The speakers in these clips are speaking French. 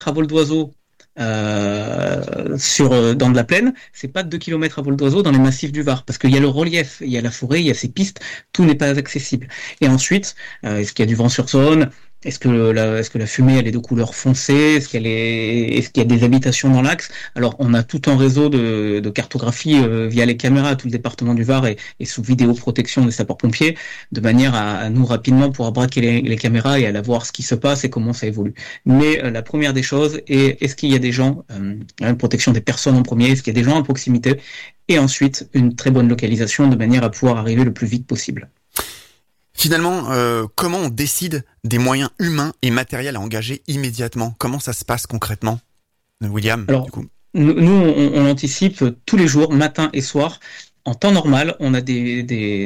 à vol d'oiseau dans de la plaine, c'est pas 2 kilomètres à vol d'oiseau dans les massifs du Var, parce qu'il y a le relief, il y a la forêt, il y a ces pistes, tout n'est pas accessible. Et ensuite, est-ce qu'il y a du vent sur zone? Est-ce que la fumée elle est de couleur foncée? Est-ce qu'il y a des habitations dans l'axe? Alors on a tout un réseau de cartographie via les caméras. Tout le département du Var est sous vidéoprotection des sapeurs-pompiers, de manière à nous rapidement pouvoir braquer les caméras et aller voir ce qui se passe et comment ça évolue. Mais la première des choses est-ce qu'il y a des gens, une protection des personnes en premier, est-ce qu'il y a des gens à proximité, et ensuite une très bonne localisation de manière à pouvoir arriver le plus vite possible. Finalement, comment on décide des moyens humains et matériels à engager immédiatement? Comment ça se passe concrètement, William? Alors, du coup, nous on anticipe tous les jours, matin et soir. En temps normal, on a des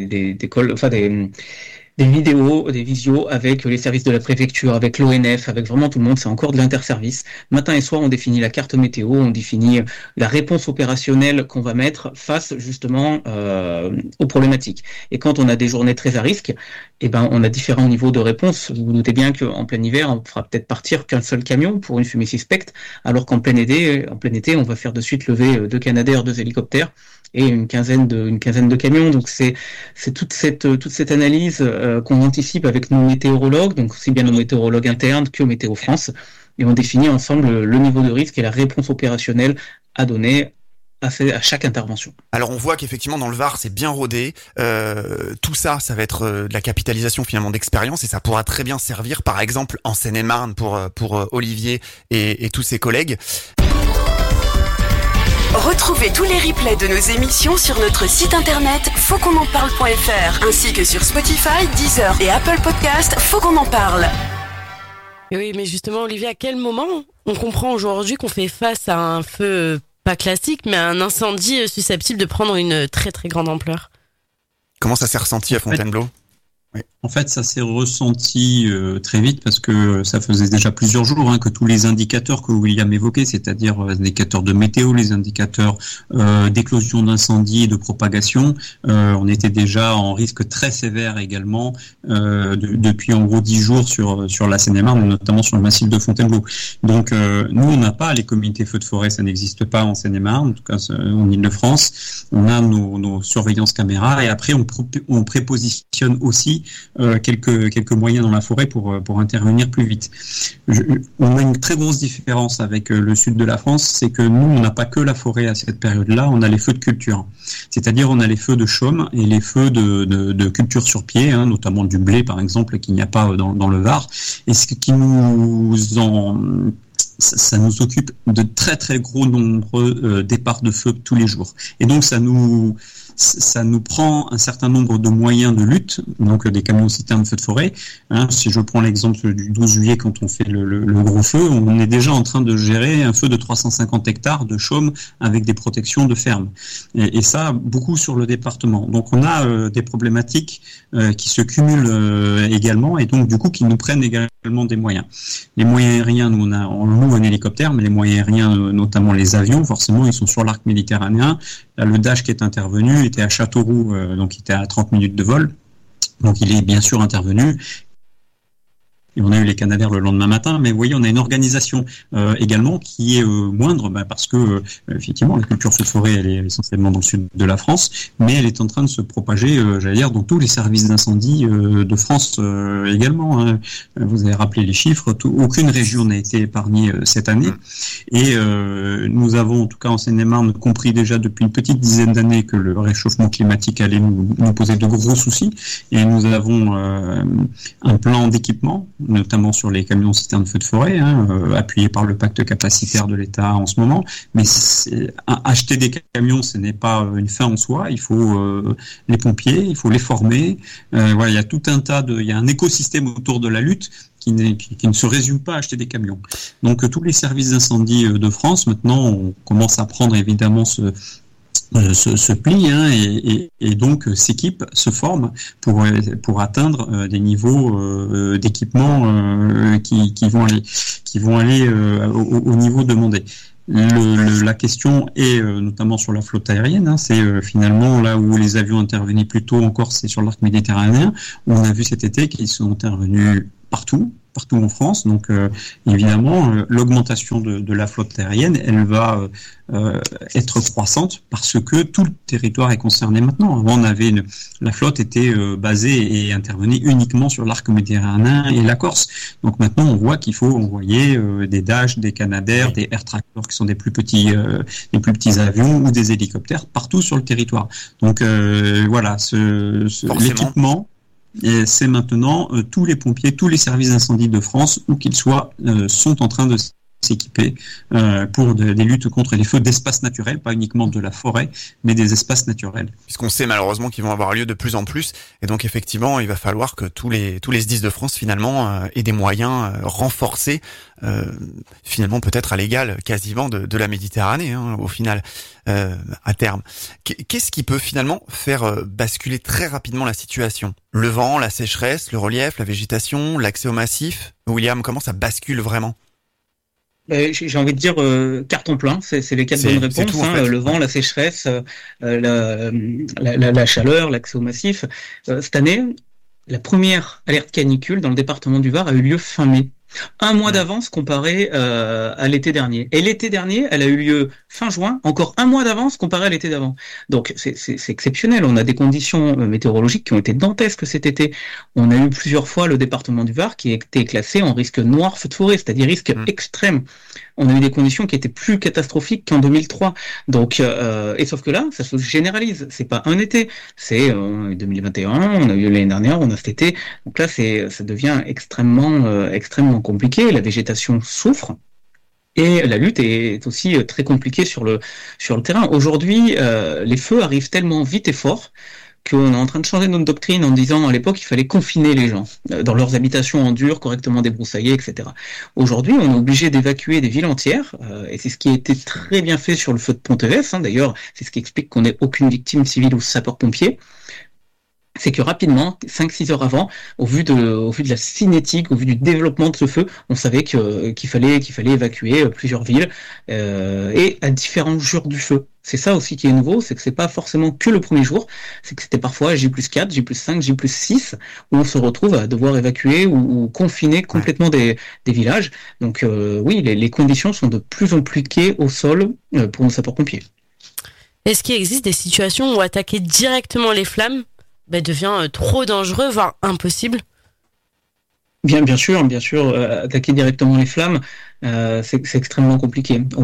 vidéos, des visios avec les services de la préfecture, avec l'ONF, avec vraiment tout le monde. C'est encore de l'interservice. Matin et soir, on définit la carte météo, on définit la réponse opérationnelle qu'on va mettre face justement aux problématiques. Et quand on a des journées très à risque, on a différents niveaux de réponse. Vous vous doutez bien qu'en plein hiver, on fera peut-être partir qu'un seul camion pour une fumée suspecte, alors qu'en plein été, on va faire de suite lever 2 Canadair, 2 hélicoptères et une quinzaine de camions. Donc c'est toute cette analyse qu'on anticipe avec nos météorologues, donc aussi bien nos météorologues internes que Météo France, et on définit ensemble le niveau de risque et la réponse opérationnelle à donner à chaque intervention. Alors on voit qu'effectivement dans le Var c'est bien rodé, tout ça va être de la capitalisation finalement d'expérience, et ça pourra très bien servir par exemple en Seine-et-Marne pour Olivier et tous ses collègues. Retrouvez tous les replays de nos émissions sur notre site internet fautquonenparle.fr, ainsi que sur Spotify, Deezer et Apple Podcast. Faut qu'on en parle. Oui, mais justement, Olivier, à quel moment on comprend aujourd'hui qu'on fait face à un feu pas classique, mais à un incendie susceptible de prendre une très très grande ampleur? Comment ça s'est ressenti à Fontainebleau? Oui. En fait, ça s'est ressenti très vite, parce que ça faisait déjà plusieurs jours que tous les indicateurs que William évoquait, c'est-à-dire les indicateurs de météo, les indicateurs d'éclosion d'incendie et de propagation, on était déjà en risque très sévère également depuis en gros 10 jours sur la Seine-et-Marne, notamment sur le massif de Fontainebleau. Donc nous, on n'a pas les comités feux de forêt, ça n'existe pas en Seine-et-Marne, en tout cas en Île-de-France. On a nos surveillances caméras, et après on prépositionne aussi quelques moyens dans la forêt pour intervenir plus vite. On a une très grosse différence avec le sud de la France, c'est que nous, on n'a pas que la forêt à cette période-là, on a les feux de culture. C'est-à-dire on a les feux de chaume et les feux de culture sur pied, notamment du blé par exemple, qu'il n'y a pas dans le Var, et ce qui ça nous occupe de très très gros nombreux départs de feu tous les jours. Et donc ça nous prend un certain nombre de moyens de lutte, donc des camions citernes feux de forêt. Si je prends l'exemple du 12 juillet, quand on fait le gros feu, on est déjà en train de gérer un feu de 350 hectares de chaume avec des protections de ferme. Et ça, beaucoup sur le département. Donc on a des problématiques qui se cumulent également, et donc du coup qui nous prennent également des moyens. Les moyens aériens, nous on loue un hélicoptère, mais les moyens aériens, notamment les avions, forcément ils sont sur l'arc méditerranéen. Là, le Dash qui est intervenu était à Châteauroux, donc il était à 30 minutes de vol, donc il est bien sûr intervenu. Et on a eu les Canadair le lendemain matin, mais vous voyez, on a une organisation également qui est moindre, parce que effectivement, la culture feu de forêt, elle est essentiellement dans le sud de la France, mais elle est en train de se propager, dans tous les services d'incendie de France également. Vous avez rappelé les chiffres, aucune région n'a été épargnée cette année, et nous avons, en tout cas en Seine-et-Marne, compris déjà depuis une petite dizaine d'années que le réchauffement climatique allait nous poser de gros soucis, et nous avons un plan d'équipement, notamment sur les camions citernes feux de forêt, appuyé par le pacte capacitaire de l'État en ce moment. Mais acheter des camions, ce n'est pas une fin en soi. Il faut les pompiers, il faut les former. Il y a tout un il y a un écosystème autour de la lutte qui ne se résume pas à acheter des camions. Donc tous les services d'incendie de France, maintenant, on commence à prendre évidemment se plie et donc s'équipe, se forme pour atteindre des niveaux d'équipement qui vont aller au niveau demandé. La question est notamment sur la flotte aérienne, c'est finalement là où les avions intervenaient plus tôt encore, c'est sur l'arc méditerranéen, où on a vu cet été qu'ils sont intervenus partout, partout en France. Donc évidemment, l'augmentation de la flotte aérienne, elle va être croissante parce que tout le territoire est concerné maintenant. Avant, la flotte était basée et intervenait uniquement sur l'arc méditerranéen et la Corse. Donc maintenant, on voit qu'il faut envoyer des Dash, des Canadair, des Air Tractor qui sont des plus petits avions ou des hélicoptères partout sur le territoire. Donc voilà, l'équipement. Et c'est maintenant tous les pompiers, tous les services d'incendie de France, où qu'ils soient, sont en train de s'équiper pour des luttes contre les feux d'espaces naturels, pas uniquement de la forêt, mais des espaces naturels. Puisqu'on sait malheureusement qu'ils vont avoir lieu de plus en plus, et donc effectivement, il va falloir que tous les SDIS de France finalement aient des moyens renforcés, finalement peut-être à l'égal quasiment de la Méditerranée au final, à terme. Qu'est-ce qui peut finalement faire basculer très rapidement la situation ? Le vent, la sécheresse, le relief, la végétation, l'accès au massif. William, comment ça bascule vraiment ? J'ai envie de dire carton plein, c'est les quatre bonnes réponses. Tout, en fait. Le vent, la sécheresse, la chaleur, l'accès au massif. Cette année, la première alerte canicule dans le département du Var a eu lieu fin mai. Un mois d'avance comparé à l'été dernier. Et l'été dernier, elle a eu lieu fin juin, encore un mois d'avance comparé à l'été d'avant. Donc c'est exceptionnel. On a des conditions météorologiques qui ont été dantesques cet été. On a eu plusieurs fois le département du Var qui a été classé en risque noir feu de forêt, c'est-à-dire risque extrême. On a eu des conditions qui étaient plus catastrophiques qu'en 2003. Donc, et sauf que là, ça se généralise. C'est pas un été, c'est 2021. On a eu l'année dernière, on a cet été. Donc là, ça devient extrêmement compliqué. La végétation souffre. Et la lutte est aussi très compliquée sur le terrain. Aujourd'hui, les feux arrivent tellement vite et fort qu'on est en train de changer notre doctrine en disant à l'époque il fallait confiner les gens dans leurs habitations en dur, correctement débroussaillées, etc. Aujourd'hui, on est obligé d'évacuer des villes entières, et c'est ce qui a été très bien fait sur le feu de Pont-Évès. D'ailleurs, c'est ce qui explique qu'on n'ait aucune victime civile ou sapeur-pompier. C'est que rapidement, 5-6 heures avant, au vu de la cinétique, au vu du développement de ce feu, on savait qu'il fallait évacuer plusieurs villes, et à différents jours du feu. C'est ça aussi qui est nouveau, c'est que c'est pas forcément que le premier jour, c'est que c'était parfois J+4, J+5, J+6, où on se retrouve à devoir évacuer ou confiner complètement des villages. Donc oui, les conditions sont de plus en plus compliquées au sol pour nos sapeurs-pompiers. Est-ce qu'il existe des situations où attaquer directement les flammes devient trop dangereux, voire impossible ? Bien sûr, attaquer directement les flammes, c'est extrêmement compliqué. On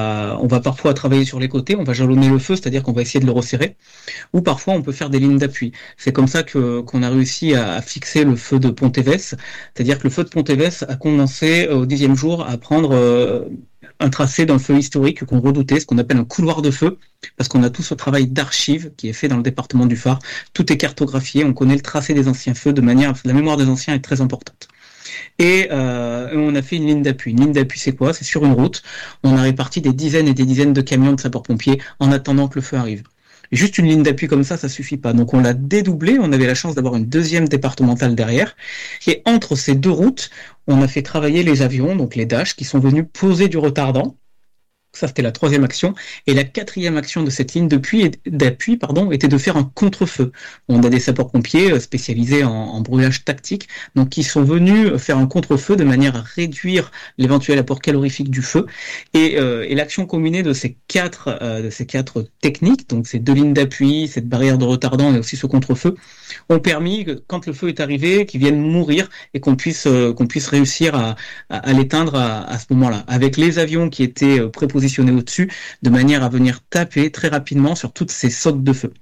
va parfois travailler sur les côtés, on va jalonner le feu, c'est-à-dire qu'on va essayer de le resserrer, ou parfois on peut faire des lignes d'appui. C'est comme ça qu'on a réussi à fixer le feu de Pont-Évès, c'est-à-dire que le feu de Pont-Évès a commencé au 10e jour à prendre un tracé d'un feu historique qu'on redoutait, ce qu'on appelle un couloir de feu, parce qu'on a tout ce travail d'archives qui est fait dans le département du Var. Tout est cartographié, on connaît le tracé des anciens feux la mémoire des anciens est très importante. Et on a fait une ligne d'appui. Une ligne d'appui, c'est quoi ? C'est sur une route. On a réparti des dizaines et des dizaines de camions de sapeurs-pompiers en attendant que le feu arrive. Juste une ligne d'appui comme ça suffit pas. Donc on l'a dédoublé, on avait la chance d'avoir une deuxième départementale derrière. Et entre ces deux routes, on a fait travailler les avions, donc les Dash, qui sont venus poser du retardant. Ça, c'était la troisième action. Et la quatrième action de cette ligne d'appui, était de faire un contre-feu. On a des sapeurs-pompiers spécialisés en brûlage tactique, donc qui sont venus faire un contre-feu de manière à réduire l'éventuel apport calorifique du feu. Et l'action combinée de ces quatre techniques, donc ces deux lignes d'appui, cette barrière de retardant et aussi ce contre-feu, ont permis que, quand le feu est arrivé, qu'il vienne mourir et qu'on puisse réussir à l'éteindre à ce moment-là. Avec les avions qui étaient prépositionnés au-dessus, de manière à venir taper très rapidement sur toutes ces sautes de feu.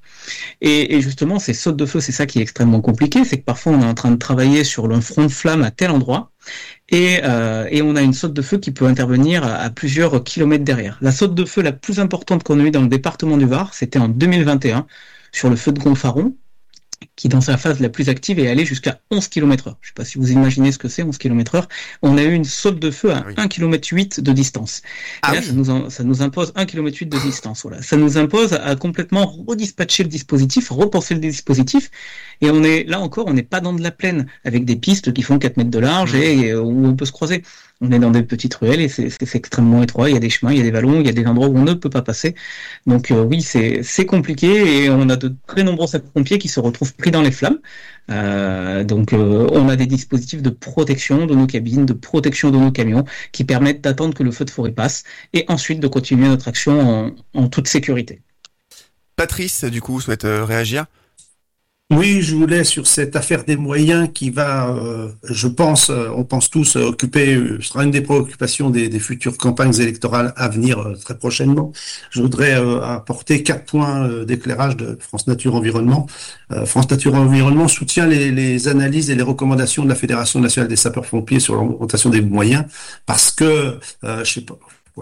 Et justement, ces sautes de feu, c'est ça qui est extrêmement compliqué, c'est que parfois on est en train de travailler sur le front de flamme à tel endroit, et on a une saute de feu qui peut intervenir à plusieurs kilomètres derrière. La saute de feu la plus importante qu'on a eue dans le département du Var, c'était en 2021, sur le feu de Gonfaron, qui dans sa phase la plus active est allé jusqu'à 11 km/h. Je ne sais pas si vous imaginez ce que c'est, 11 km/h. On a eu une saute de feu à 1,8 km de distance. Et là, ça nous impose 1,8 km de distance. Voilà. Ça nous impose à complètement redispatcher le dispositif, repenser le dispositif. Et on n'est pas dans de la plaine, avec des pistes qui font 4 mètres de large et où on peut se croiser. On est dans des petites ruelles et c'est extrêmement étroit. Il y a des chemins, il y a des vallons, il y a des endroits où on ne peut pas passer. Donc oui, c'est compliqué et on a de très nombreux sapeurs-pompiers qui se retrouvent pris dans les flammes. Donc on a des dispositifs de protection de nos cabines, de protection de nos camions qui permettent d'attendre que le feu de forêt passe et ensuite de continuer notre action en toute sécurité. Patrice, du coup, souhaite réagir. Oui, je voulais sur cette affaire des moyens qui va, je pense, on pense tous occuper, sera une des préoccupations des futures campagnes électorales à venir très prochainement. Je voudrais apporter 4 points d'éclairage de France Nature Environnement. France Nature Environnement soutient les analyses et les recommandations de la Fédération nationale des sapeurs-pompiers sur l'augmentation des moyens parce que, je sais pas,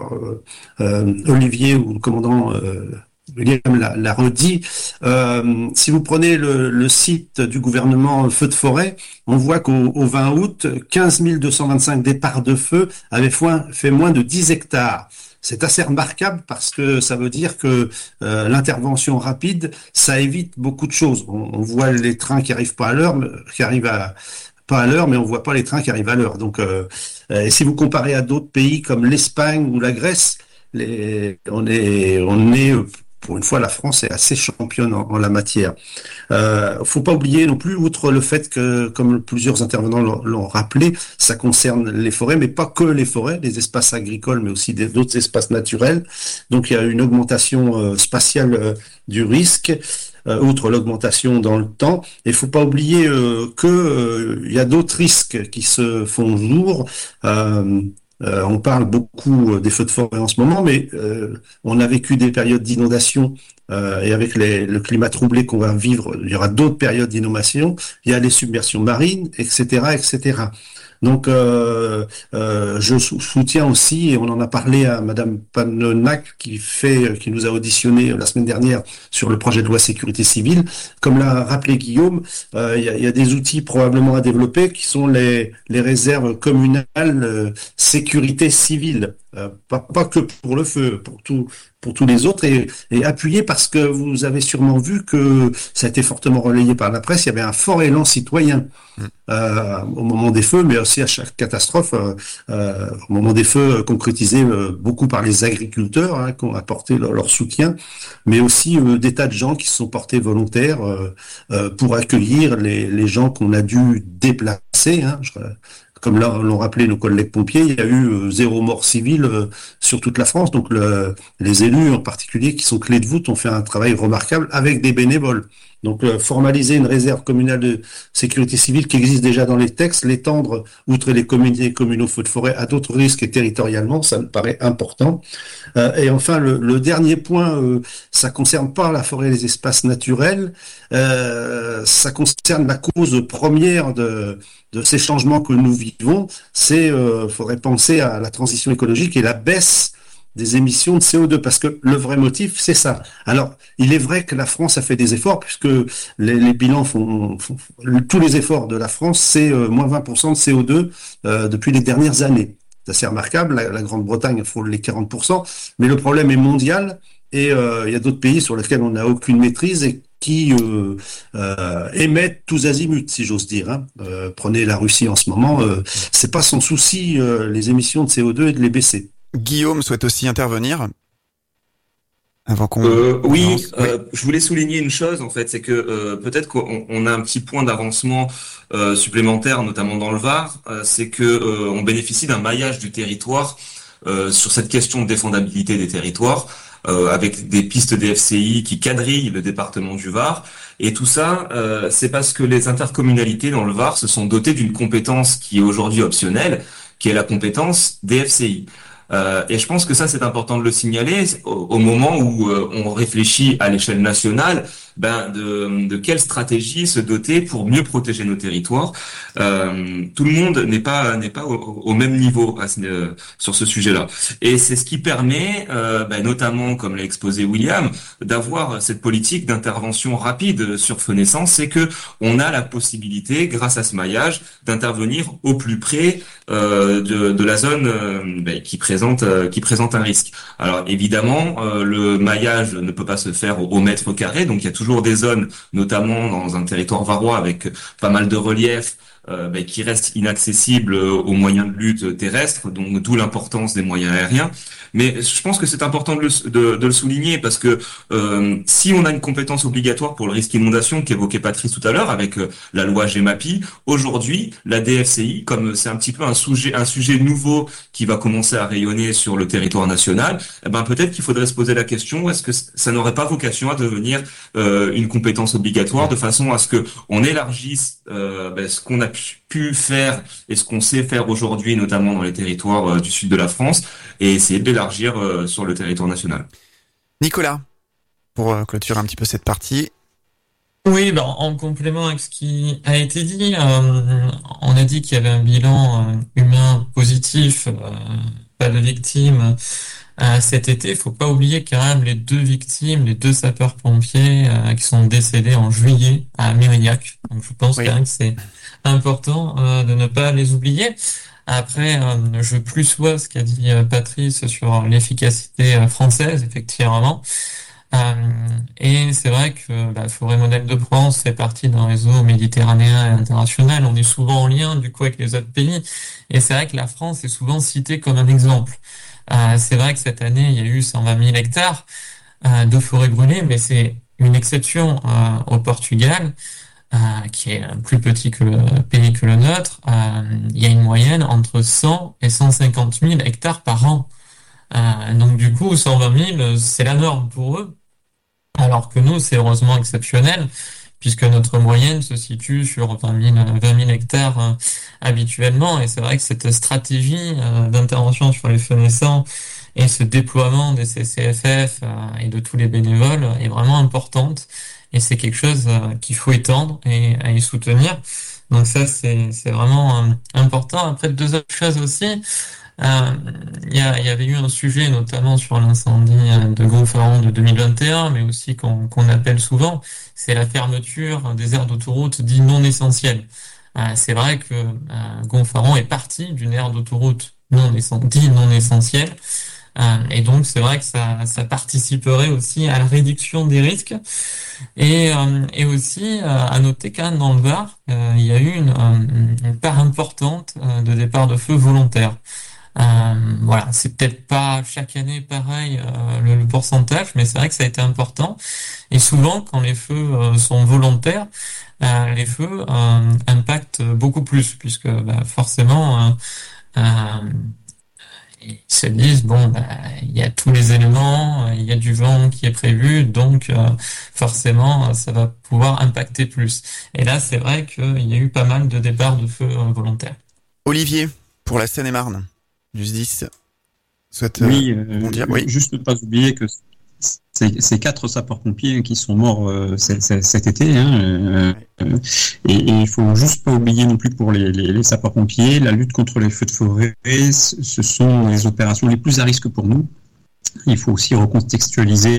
Olivier ou le commandant William l'a redit. Si vous prenez le site du gouvernement Feux de forêt, on voit qu'au 20 août, 15 225 départs de feu avaient fait moins de 10 hectares. C'est assez remarquable parce que ça veut dire que l'intervention rapide, ça évite beaucoup de choses. On voit les trains qui arrivent pas à l'heure, pas à l'heure, mais on voit pas les trains qui arrivent à l'heure. Donc, et si vous comparez à d'autres pays comme l'Espagne ou la Grèce, on est pour une fois, la France est assez championne en la matière. Faut pas oublier non plus, outre le fait que, comme plusieurs intervenants l'ont rappelé, ça concerne les forêts, mais pas que les forêts, les espaces agricoles, mais aussi d'autres espaces naturels. Donc, il y a une augmentation spatiale du risque. Outre l'augmentation dans le temps, il faut pas oublier que il y a d'autres risques qui se font jour. On parle beaucoup des feux de forêt en ce moment, mais on a vécu des périodes d'inondation et avec le climat troublé qu'on va vivre, il y aura d'autres périodes d'inondation. Il y a les submersions marines, etc., etc. Donc, je soutiens aussi, et on en a parlé à Madame Panonac qui nous a auditionné la semaine dernière sur le projet de loi sécurité civile. Comme l'a rappelé Guillaume, il y a des outils probablement à développer qui sont les réserves communales sécurité civile. Pas que pour le feu, pour tous les autres et appuyé parce que vous avez sûrement vu que ça a été fortement relayé par la presse, il y avait un fort élan citoyen au moment des feux, mais aussi à chaque catastrophe, au moment des feux concrétisés beaucoup par les agriculteurs qui ont apporté leur soutien, mais aussi des tas de gens qui se sont portés volontaires pour accueillir les gens qu'on a dû déplacer. Comme l'ont rappelé nos collègues pompiers, il y a eu 0 mort civile sur toute la France. Donc les élus en particulier, qui sont clés de voûte, ont fait un travail remarquable avec des bénévoles. Donc formaliser une réserve communale de sécurité civile qui existe déjà dans les textes, l'étendre outre les comités communaux feux de forêt à d'autres risques et territorialement, ça me paraît important. Et enfin, le dernier point, ça concerne pas la forêt et les espaces naturels, ça concerne la cause première de ces changements que nous vivons. Faudrait penser à la transition écologique et la baisse des émissions de CO2, parce que le vrai motif, c'est ça. Alors, il est vrai que la France a fait des efforts, puisque les bilans font tous les efforts de la France, c'est moins 20% de CO2 depuis les dernières années. C'est assez remarquable, la Grande-Bretagne frôle les 40%, mais le problème est mondial, et il y a d'autres pays sur lesquels on n'a aucune maîtrise, et qui émettent tous azimuts, si j'ose dire. Prenez la Russie en ce moment, c'est pas son souci, les émissions de CO2 et de les baisser. Guillaume souhaite aussi intervenir avant qu'on oui, je voulais souligner une chose en fait, c'est que peut-être qu'on a un petit point d'avancement supplémentaire, notamment dans le Var, c'est que on bénéficie d'un maillage du territoire sur cette question de défendabilité des territoires, avec des pistes DFCI qui quadrillent le département du Var. Et tout ça, c'est parce que les intercommunalités dans le Var se sont dotées d'une compétence qui est aujourd'hui optionnelle, qui est la compétence DFCI. Et je pense que ça, c'est important de le signaler au moment où on réfléchit à l'échelle nationale, de quelle stratégie se doter pour mieux protéger nos territoires. Tout le monde n'est pas au même niveau sur ce sujet-là. Et c'est ce qui permet, notamment, comme l'a exposé William, d'avoir cette politique d'intervention rapide sur feu naissance, c'est que on a la possibilité, grâce à ce maillage, d'intervenir au plus près de la zone qui présente un risque. Alors évidemment, le maillage ne peut pas se faire au mètre carré, donc il y a toujours des zones, notamment dans un territoire varois avec pas mal de relief, qui reste inaccessible aux moyens de lutte terrestres, donc d'où l'importance des moyens aériens. Mais je pense que c'est important de le souligner parce que si on a une compétence obligatoire pour le risque inondation qu'évoquait Patrice tout à l'heure avec la loi GEMAPI, aujourd'hui la DFCI, comme c'est un petit peu un sujet nouveau qui va commencer à rayonner sur le territoire national, eh ben peut-être qu'il faudrait se poser la question, est-ce que ça n'aurait pas vocation à devenir une compétence obligatoire de façon à ce que on élargisse ce qu'on a pu faire et ce qu'on sait faire aujourd'hui, notamment dans les territoires du sud de la France, et essayer de l'élargir sur le territoire national. Nicolas, pour clôturer un petit peu cette partie. Oui, en complément avec ce qui a été dit, on a dit qu'il y avait un bilan humain positif, pas de victimes cet été. Il faut pas oublier quand même les deux victimes, les deux sapeurs-pompiers qui sont décédés en juillet à Mérillac. Donc je pense quand même que c'est important de ne pas les oublier. Après, je plus vois ce qu'a dit Patrice sur l'efficacité française, effectivement. Et c'est vrai que la Forêt Modèle de France fait partie d'un réseau méditerranéen et international. On est souvent en lien du coup avec les autres pays. Et c'est vrai que la France est souvent citée comme un exemple. C'est vrai que cette année, il y a eu 120 000 hectares de forêts brûlées, mais c'est une exception au Portugal, qui est plus petit que le pays que le nôtre. Il y a une moyenne entre 100 et 150 000 hectares par an. Donc du coup, 120 000, c'est la norme pour eux. Alors que nous, c'est heureusement exceptionnel, puisque notre moyenne se situe sur 20 000 hectares habituellement. Et c'est vrai que cette stratégie d'intervention sur les feux naissants et ce déploiement des CCFF et de tous les bénévoles est vraiment importante. Et c'est quelque chose qu'il faut étendre et à y soutenir. Donc ça, c'est vraiment important. Après, deux autres choses aussi. Il y avait eu un sujet notamment sur l'incendie de Gonfaron de 2021, mais aussi qu'on appelle souvent, c'est la fermeture des aires d'autoroute dites non essentielles. C'est vrai que Gonfaron est partie d'une aire d'autoroute dite non essentielle, et donc c'est vrai que ça participerait aussi à la réduction des risques, et aussi à noter quand même dans le Var, il y a eu une part importante de départ de feu volontaires. Voilà, c'est peut-être pas chaque année pareil le pourcentage, mais c'est vrai que ça a été important. Et souvent, quand les feux sont volontaires, les feux impactent beaucoup plus, puisque forcément, ils se disent il y a tous les éléments, il y a du vent qui est prévu, donc forcément, ça va pouvoir impacter plus. Et là, c'est vrai qu'il y a eu pas mal de départs de feux volontaires. Olivier, pour la Seine-et-Marne. Du SDIS souhaite dire. Oui, juste ne pas oublier que c'est 4 sapeurs-pompiers qui sont morts cet été. Et il faut juste pas oublier non plus pour les sapeurs-pompiers, la lutte contre les feux de forêt, ce sont les opérations les plus à risque pour nous. Il faut aussi recontextualiser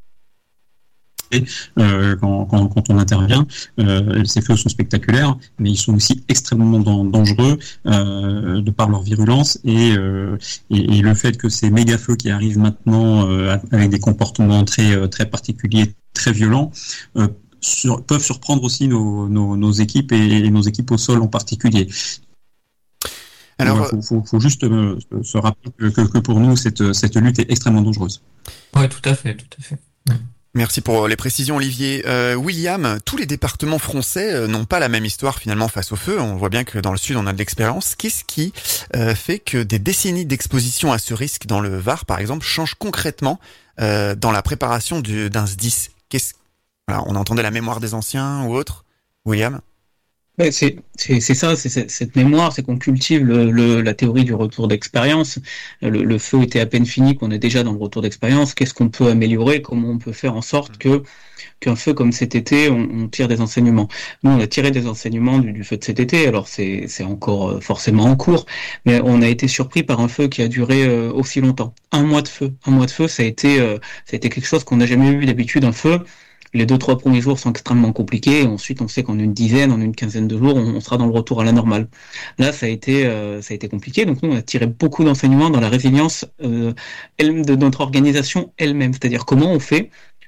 quand on intervient. Ces feux sont spectaculaires, mais ils sont aussi extrêmement dangereux de par leur virulence et le fait que ces méga feux qui arrivent maintenant avec des comportements très particuliers, très violents, peuvent surprendre aussi nos équipes et nos équipes au sol en particulier. Alors, faut juste se rappeler que pour nous cette lutte est extrêmement dangereuse. Oui, tout à fait. Merci pour les précisions, Olivier. William, tous les départements français n'ont pas la même histoire finalement face au feu. On voit bien que dans le sud, on a de l'expérience. Qu'est-ce qui fait que des décennies d'exposition à ce risque dans le Var, par exemple, changent concrètement dans la préparation d'un SDIS? Voilà, on entendait la mémoire des anciens ou autre, William? C'est ça, c'est cette mémoire, c'est qu'on cultive la théorie du retour d'expérience. Le feu était à peine fini, qu'on est déjà dans le retour d'expérience. Qu'est-ce qu'on peut améliorer? Comment on peut faire en sorte qu'un feu comme cet été, on tire des enseignements? Nous, on a tiré des enseignements du feu de cet été. Alors c'est encore forcément en cours, mais on a été surpris par un feu qui a duré aussi longtemps. Un mois de feu, ça a été quelque chose qu'on n'a jamais vu d'habitude. Un feu. Les 2-3 premiers jours sont extrêmement compliqués. Et ensuite, on sait qu'en une quinzaine de jours, on sera dans le retour à la normale. Là, ça a été compliqué. Donc, nous, on a tiré beaucoup d'enseignements dans la résilience de notre organisation elle-même. C'est-à-dire comment on fait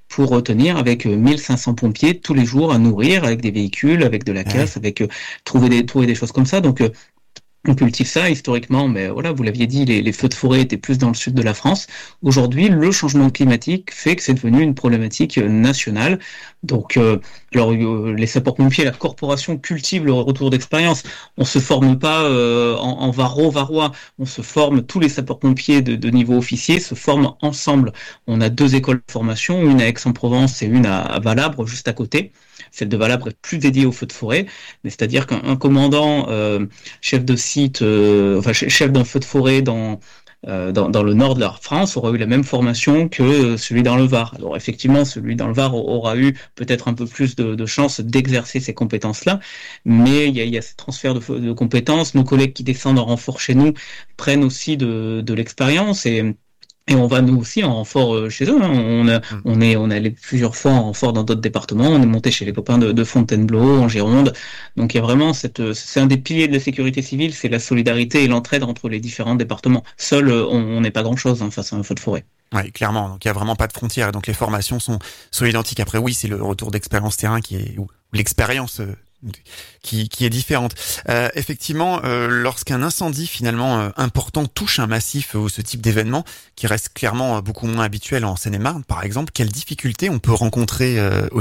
pour tenir avec 1500 pompiers tous les jours à nourrir, avec des véhicules, avec de la casse, avec trouver des choses comme ça. Donc on cultive ça historiquement, mais voilà, vous l'aviez dit, les feux de forêt étaient plus dans le sud de la France. Aujourd'hui, le changement climatique fait que c'est devenu une problématique nationale. Donc, les sapeurs-pompiers, la corporation cultive le retour d'expérience. On se forme pas en varois. On se forme, tous les sapeurs-pompiers de niveau officier se forment ensemble. On a 2 écoles de formation, une à Aix-en-Provence et une à Valabre, juste à côté. Celle de Valabre est plus dédiée aux feux de forêt, mais c'est-à-dire qu'un commandant, chef de site, chef d'un feu de forêt dans le nord de la France aura eu la même formation que celui dans le Var. Alors effectivement, celui dans le Var aura eu peut-être un peu plus de chances d'exercer ces compétences-là, mais il y a ce transfert de compétences. Nos collègues qui descendent en renfort chez nous prennent aussi de l'expérience et on va nous aussi en renfort chez eux. Hein. On est allé plusieurs fois en renfort dans d'autres départements. On est monté chez les copains de Fontainebleau, en Gironde. Donc il y a vraiment c'est un des piliers de la sécurité civile, c'est la solidarité et l'entraide entre les différents départements. Seul, on n'est pas grand-chose face à un feu de forêt. Oui, clairement. Donc il y a vraiment pas de frontières. Et donc les formations sont identiques. Après, oui, c'est le retour d'expérience terrain ou l'expérience qui est différente. Effectivement, lorsqu'un incendie finalement important touche un massif ou ce type d'événement qui reste clairement beaucoup moins habituel en Seine-et-Marne, par exemple, quelles difficultés on peut rencontrer, Olivier ?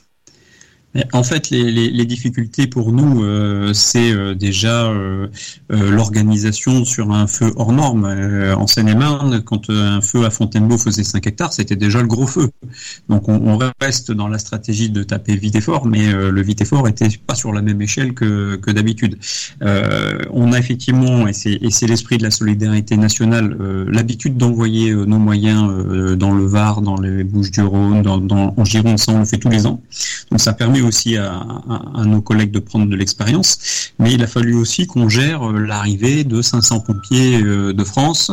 En fait, les difficultés pour nous, c'est déjà l'organisation sur un feu hors norme. En Seine-et-Marne, quand un feu à Fontainebleau faisait 5 hectares, c'était déjà le gros feu. Donc on reste dans la stratégie de taper vite et fort, mais le vite et fort était pas sur la même échelle que d'habitude. On a effectivement, et c'est l'esprit de la solidarité nationale, l'habitude d'envoyer nos moyens dans le Var, dans les Bouches-du-Rhône, en Gironde, ça on le fait tous les ans. Donc ça permet aussi à nos collègues de prendre de l'expérience, mais il a fallu aussi qu'on gère l'arrivée de 500 pompiers de France,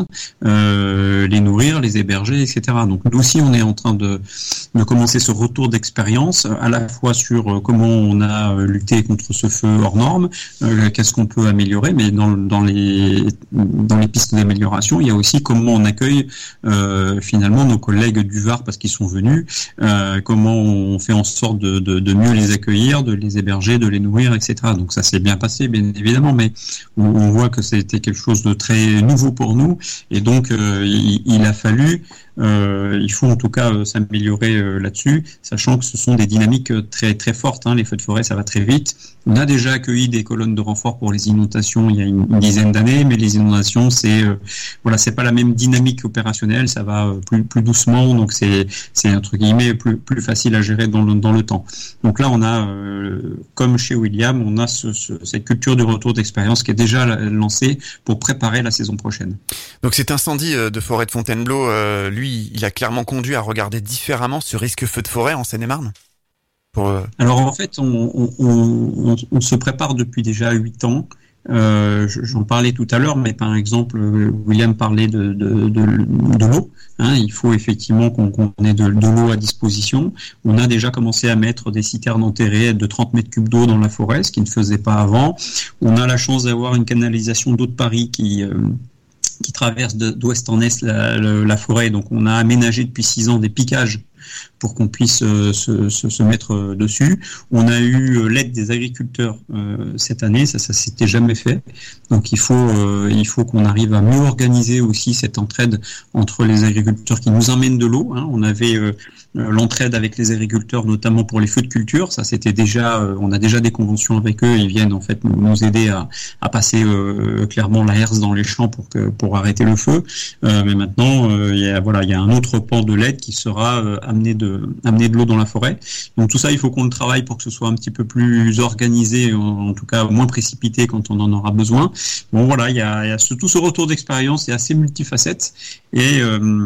les nourrir, les héberger, etc. Donc nous aussi on est en train de commencer ce retour d'expérience, à la fois sur comment on a lutté contre ce feu hors norme, qu'est-ce qu'on peut améliorer, mais dans les pistes d'amélioration, il y a aussi comment on accueille finalement nos collègues du Var parce qu'ils sont venus, comment on fait en sorte de mieux les accueillir, de les héberger, de les nourrir, etc. Donc ça s'est bien passé, bien évidemment, mais on voit que c'était quelque chose de très nouveau pour nous, et donc il a fallu, il faut en tout cas s'améliorer là-dessus, sachant que ce sont des dynamiques très très fortes. Hein. Les feux de forêt, ça va très vite. On a déjà accueilli des colonnes de renfort pour les inondations il y a une dizaine d'années, mais les inondations, c'est pas la même dynamique opérationnelle, ça va plus doucement, donc c'est entre guillemets plus facile à gérer dans le temps. Donc là, on a, comme chez William, on a cette culture du retour d'expérience qui est déjà lancée pour préparer la saison prochaine. Donc cet incendie de forêt de Fontainebleau, lui, il a clairement conduit à regarder différemment ce risque feu de forêt en Seine-et-Marne. Alors en fait, on se prépare depuis déjà 8 ans. J'en parlais tout à l'heure, mais par exemple, William parlait de l'eau. Hein, il faut effectivement qu'on ait de l'eau à disposition. On a déjà commencé à mettre des citernes enterrées de 30 mètres cubes d'eau dans la forêt, ce qui ne faisait pas avant. On a la chance d'avoir une canalisation d'eau de Paris qui traverse d'ouest en est la forêt. Donc on a aménagé depuis 6 ans des piquages pour qu'on puisse se mettre dessus. On a eu l'aide des agriculteurs cette année, ça s'était jamais fait. Donc il faut qu'on arrive à mieux organiser aussi cette entraide entre les agriculteurs qui nous emmènent de l'eau. Hein. On avait l'entraide avec les agriculteurs, notamment pour les feux de culture. Ça c'était déjà, on a déjà des conventions avec eux. Ils viennent en fait nous aider à passer clairement la herse dans les champs pour arrêter le feu. Mais maintenant, il y a un autre pan de l'aide qui sera amener de l'eau dans la forêt. Donc tout ça, il faut qu'on le travaille pour que ce soit un petit peu plus organisé, en tout cas moins précipité quand on en aura besoin. Bon voilà, il y a tout ce retour d'expérience, c'est assez multifacette, et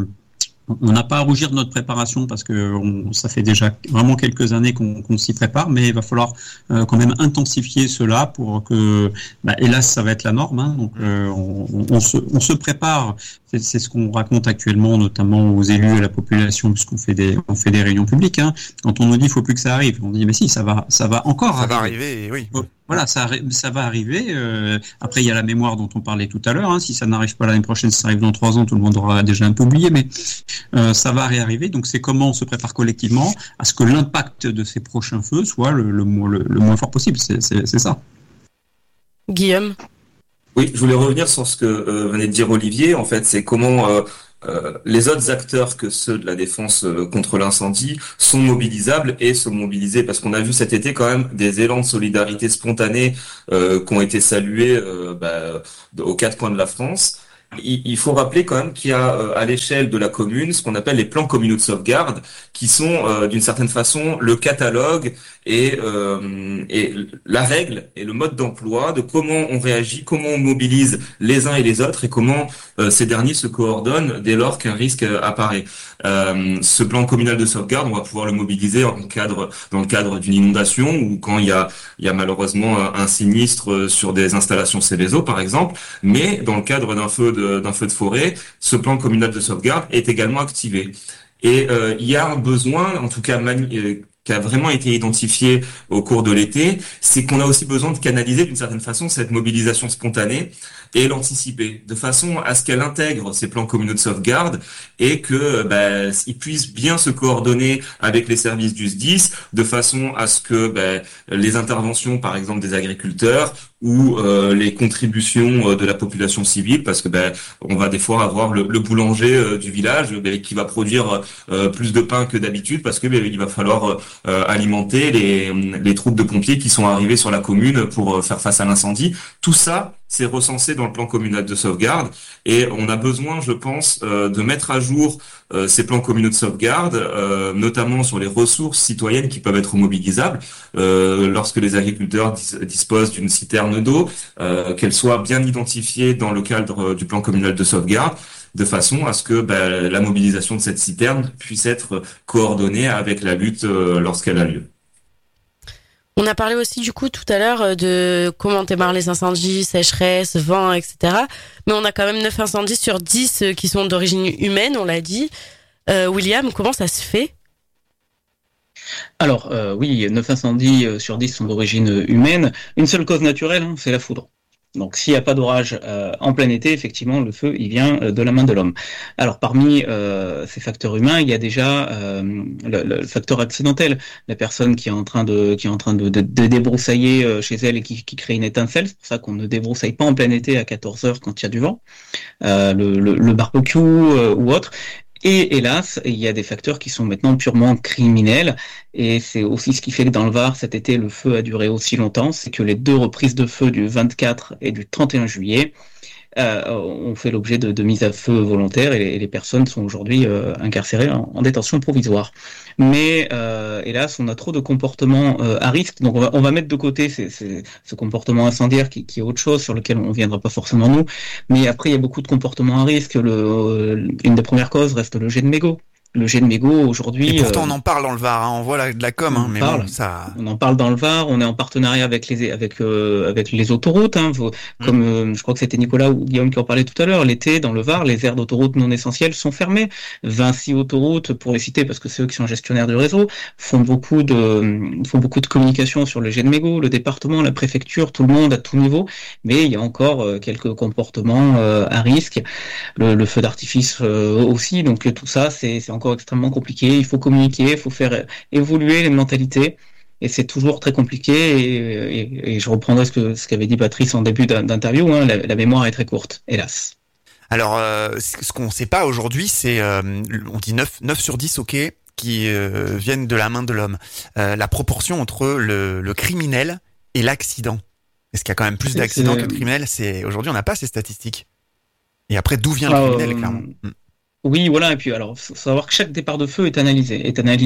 on n'a pas à rougir de notre préparation parce que ça fait déjà vraiment quelques années qu'on s'y prépare, mais il va falloir quand même intensifier cela pour que, hélas, ça va être la norme. Hein, donc on se prépare. C'est ce qu'on raconte actuellement, notamment aux élus et à la population, puisqu'on fait des réunions publiques. Hein. Quand on nous dit il faut plus que ça arrive, on dit mais si, ça va encore. Ça va arriver, oui. Voilà, ça va arriver. Après, il y a la mémoire dont on parlait tout à l'heure. Hein. Si ça n'arrive pas l'année prochaine, si ça arrive dans 3 ans, tout le monde aura déjà un peu oublié. Mais ça va réarriver. Donc, c'est comment on se prépare collectivement à ce que l'impact de ces prochains feux soit le moins fort possible. C'est ça. Guillaume. Oui, je voulais revenir sur ce que venait de dire Olivier. En fait, c'est comment les autres acteurs que ceux de la défense contre l'incendie sont mobilisables et sont mobilisés, parce qu'on a vu cet été quand même des élans de solidarité spontanés qui ont été salués aux 4 coins de la France. Il faut rappeler quand même qu'il y a à l'échelle de la commune ce qu'on appelle les plans communaux de sauvegarde, qui sont d'une certaine façon le catalogue et la règle et le mode d'emploi de comment on réagit, comment on mobilise les uns et les autres et comment ces derniers se coordonnent dès lors qu'un risque apparaît. Ce plan communal de sauvegarde, on va pouvoir le mobiliser dans le cadre d'une inondation ou quand il y a malheureusement un sinistre sur des installations Céveso par exemple, mais dans le cadre d'un feu de forêt, ce plan communal de sauvegarde est également activé. Et il y a un besoin, en tout cas qui a vraiment été identifié au cours de l'été, c'est qu'on a aussi besoin de canaliser d'une certaine façon cette mobilisation spontanée et l'anticiper, de façon à ce qu'elle intègre ces plans communaux de sauvegarde et que ils puissent bien se coordonner avec les services du SDIS, de façon à ce que les interventions, par exemple des agriculteurs ou les contributions de la population civile, parce que on va des fois avoir le boulanger du village qui va produire plus de pain que d'habitude parce que il va falloir alimenter les troupes de pompiers qui sont arrivés sur la commune pour faire face à l'incendie. Tout ça, c'est recensé dans le plan communal de sauvegarde et on a besoin, je pense, de mettre à jour ces plans communaux de sauvegarde, notamment sur les ressources citoyennes qui peuvent être mobilisables lorsque les agriculteurs disposent d'une citerne d'eau, qu'elle soit bien identifiée dans le cadre du plan communal de sauvegarde, de façon à ce que la mobilisation de cette citerne puisse être coordonnée avec la lutte lorsqu'elle a lieu. On a parlé aussi du coup tout à l'heure de comment démarrent les incendies, sécheresse, vent, etc. Mais on a quand même 9 incendies sur 10 qui sont d'origine humaine, on l'a dit. William, comment ça se fait ? Alors oui, 9 incendies sur 10 sont d'origine humaine. Une seule cause naturelle, c'est la foudre. Donc s'il n'y a pas d'orage en plein été, effectivement, le feu, il vient de la main de l'homme. Alors parmi ces facteurs humains, il y a déjà le facteur accidentel. La personne qui est en train de débroussailler chez elle et qui crée une étincelle. C'est pour ça qu'on ne débroussaille pas en plein été à 14h quand il y a du vent. Le barbecue ou autre. Et hélas, il y a des facteurs qui sont maintenant purement criminels, et c'est aussi ce qui fait que dans le Var, cet été, le feu a duré aussi longtemps, c'est que les 2 reprises de feu du 24 et du 31 juillet ont fait l'objet de mises à feu volontaires, et les personnes sont aujourd'hui incarcérées en détention provisoire. Mais hélas, on a trop de comportements à risque, donc on va mettre de côté ce comportement incendiaire qui est autre chose, sur lequel on viendra pas forcément nous, mais après il y a beaucoup de comportements à risque. Une des premières causes reste le jet de mégot. Le jet de mégot aujourd'hui. Et pourtant on en parle dans le Var, on voit de la com, mais bon, ça. On en parle dans le Var. On est en partenariat avec les autoroutes. Comme je crois que c'était Nicolas ou Guillaume qui en parlait tout à l'heure. L'été dans le Var, les aires d'autoroutes non essentielles sont fermées. Vinci Autoroute, pour les citer parce que c'est eux qui sont gestionnaires du réseau, font beaucoup de communication sur le jet de mégot. Le département, la préfecture, tout le monde à tout niveau. Mais il y a encore quelques comportements à risque. Le feu d'artifice aussi. Donc tout ça, c'est encore extrêmement compliqué. Il faut communiquer, il faut faire évoluer les mentalités, et c'est toujours très compliqué. Et je reprendrai ce qu'avait dit Patrice en début d'interview. La mémoire est très courte, hélas. Alors, ce qu'on ne sait pas aujourd'hui, c'est on dit 9 sur 10, ok, qui viennent de la main de l'homme. La proportion entre le criminel et l'accident. Est-ce qu'il y a quand même plus d'accidents que de criminels ? Aujourd'hui, on n'a pas ces statistiques. Et après, d'où vient le criminel, clairement ? Oui, voilà. Et puis, alors, faut savoir que chaque départ de feu est analysé.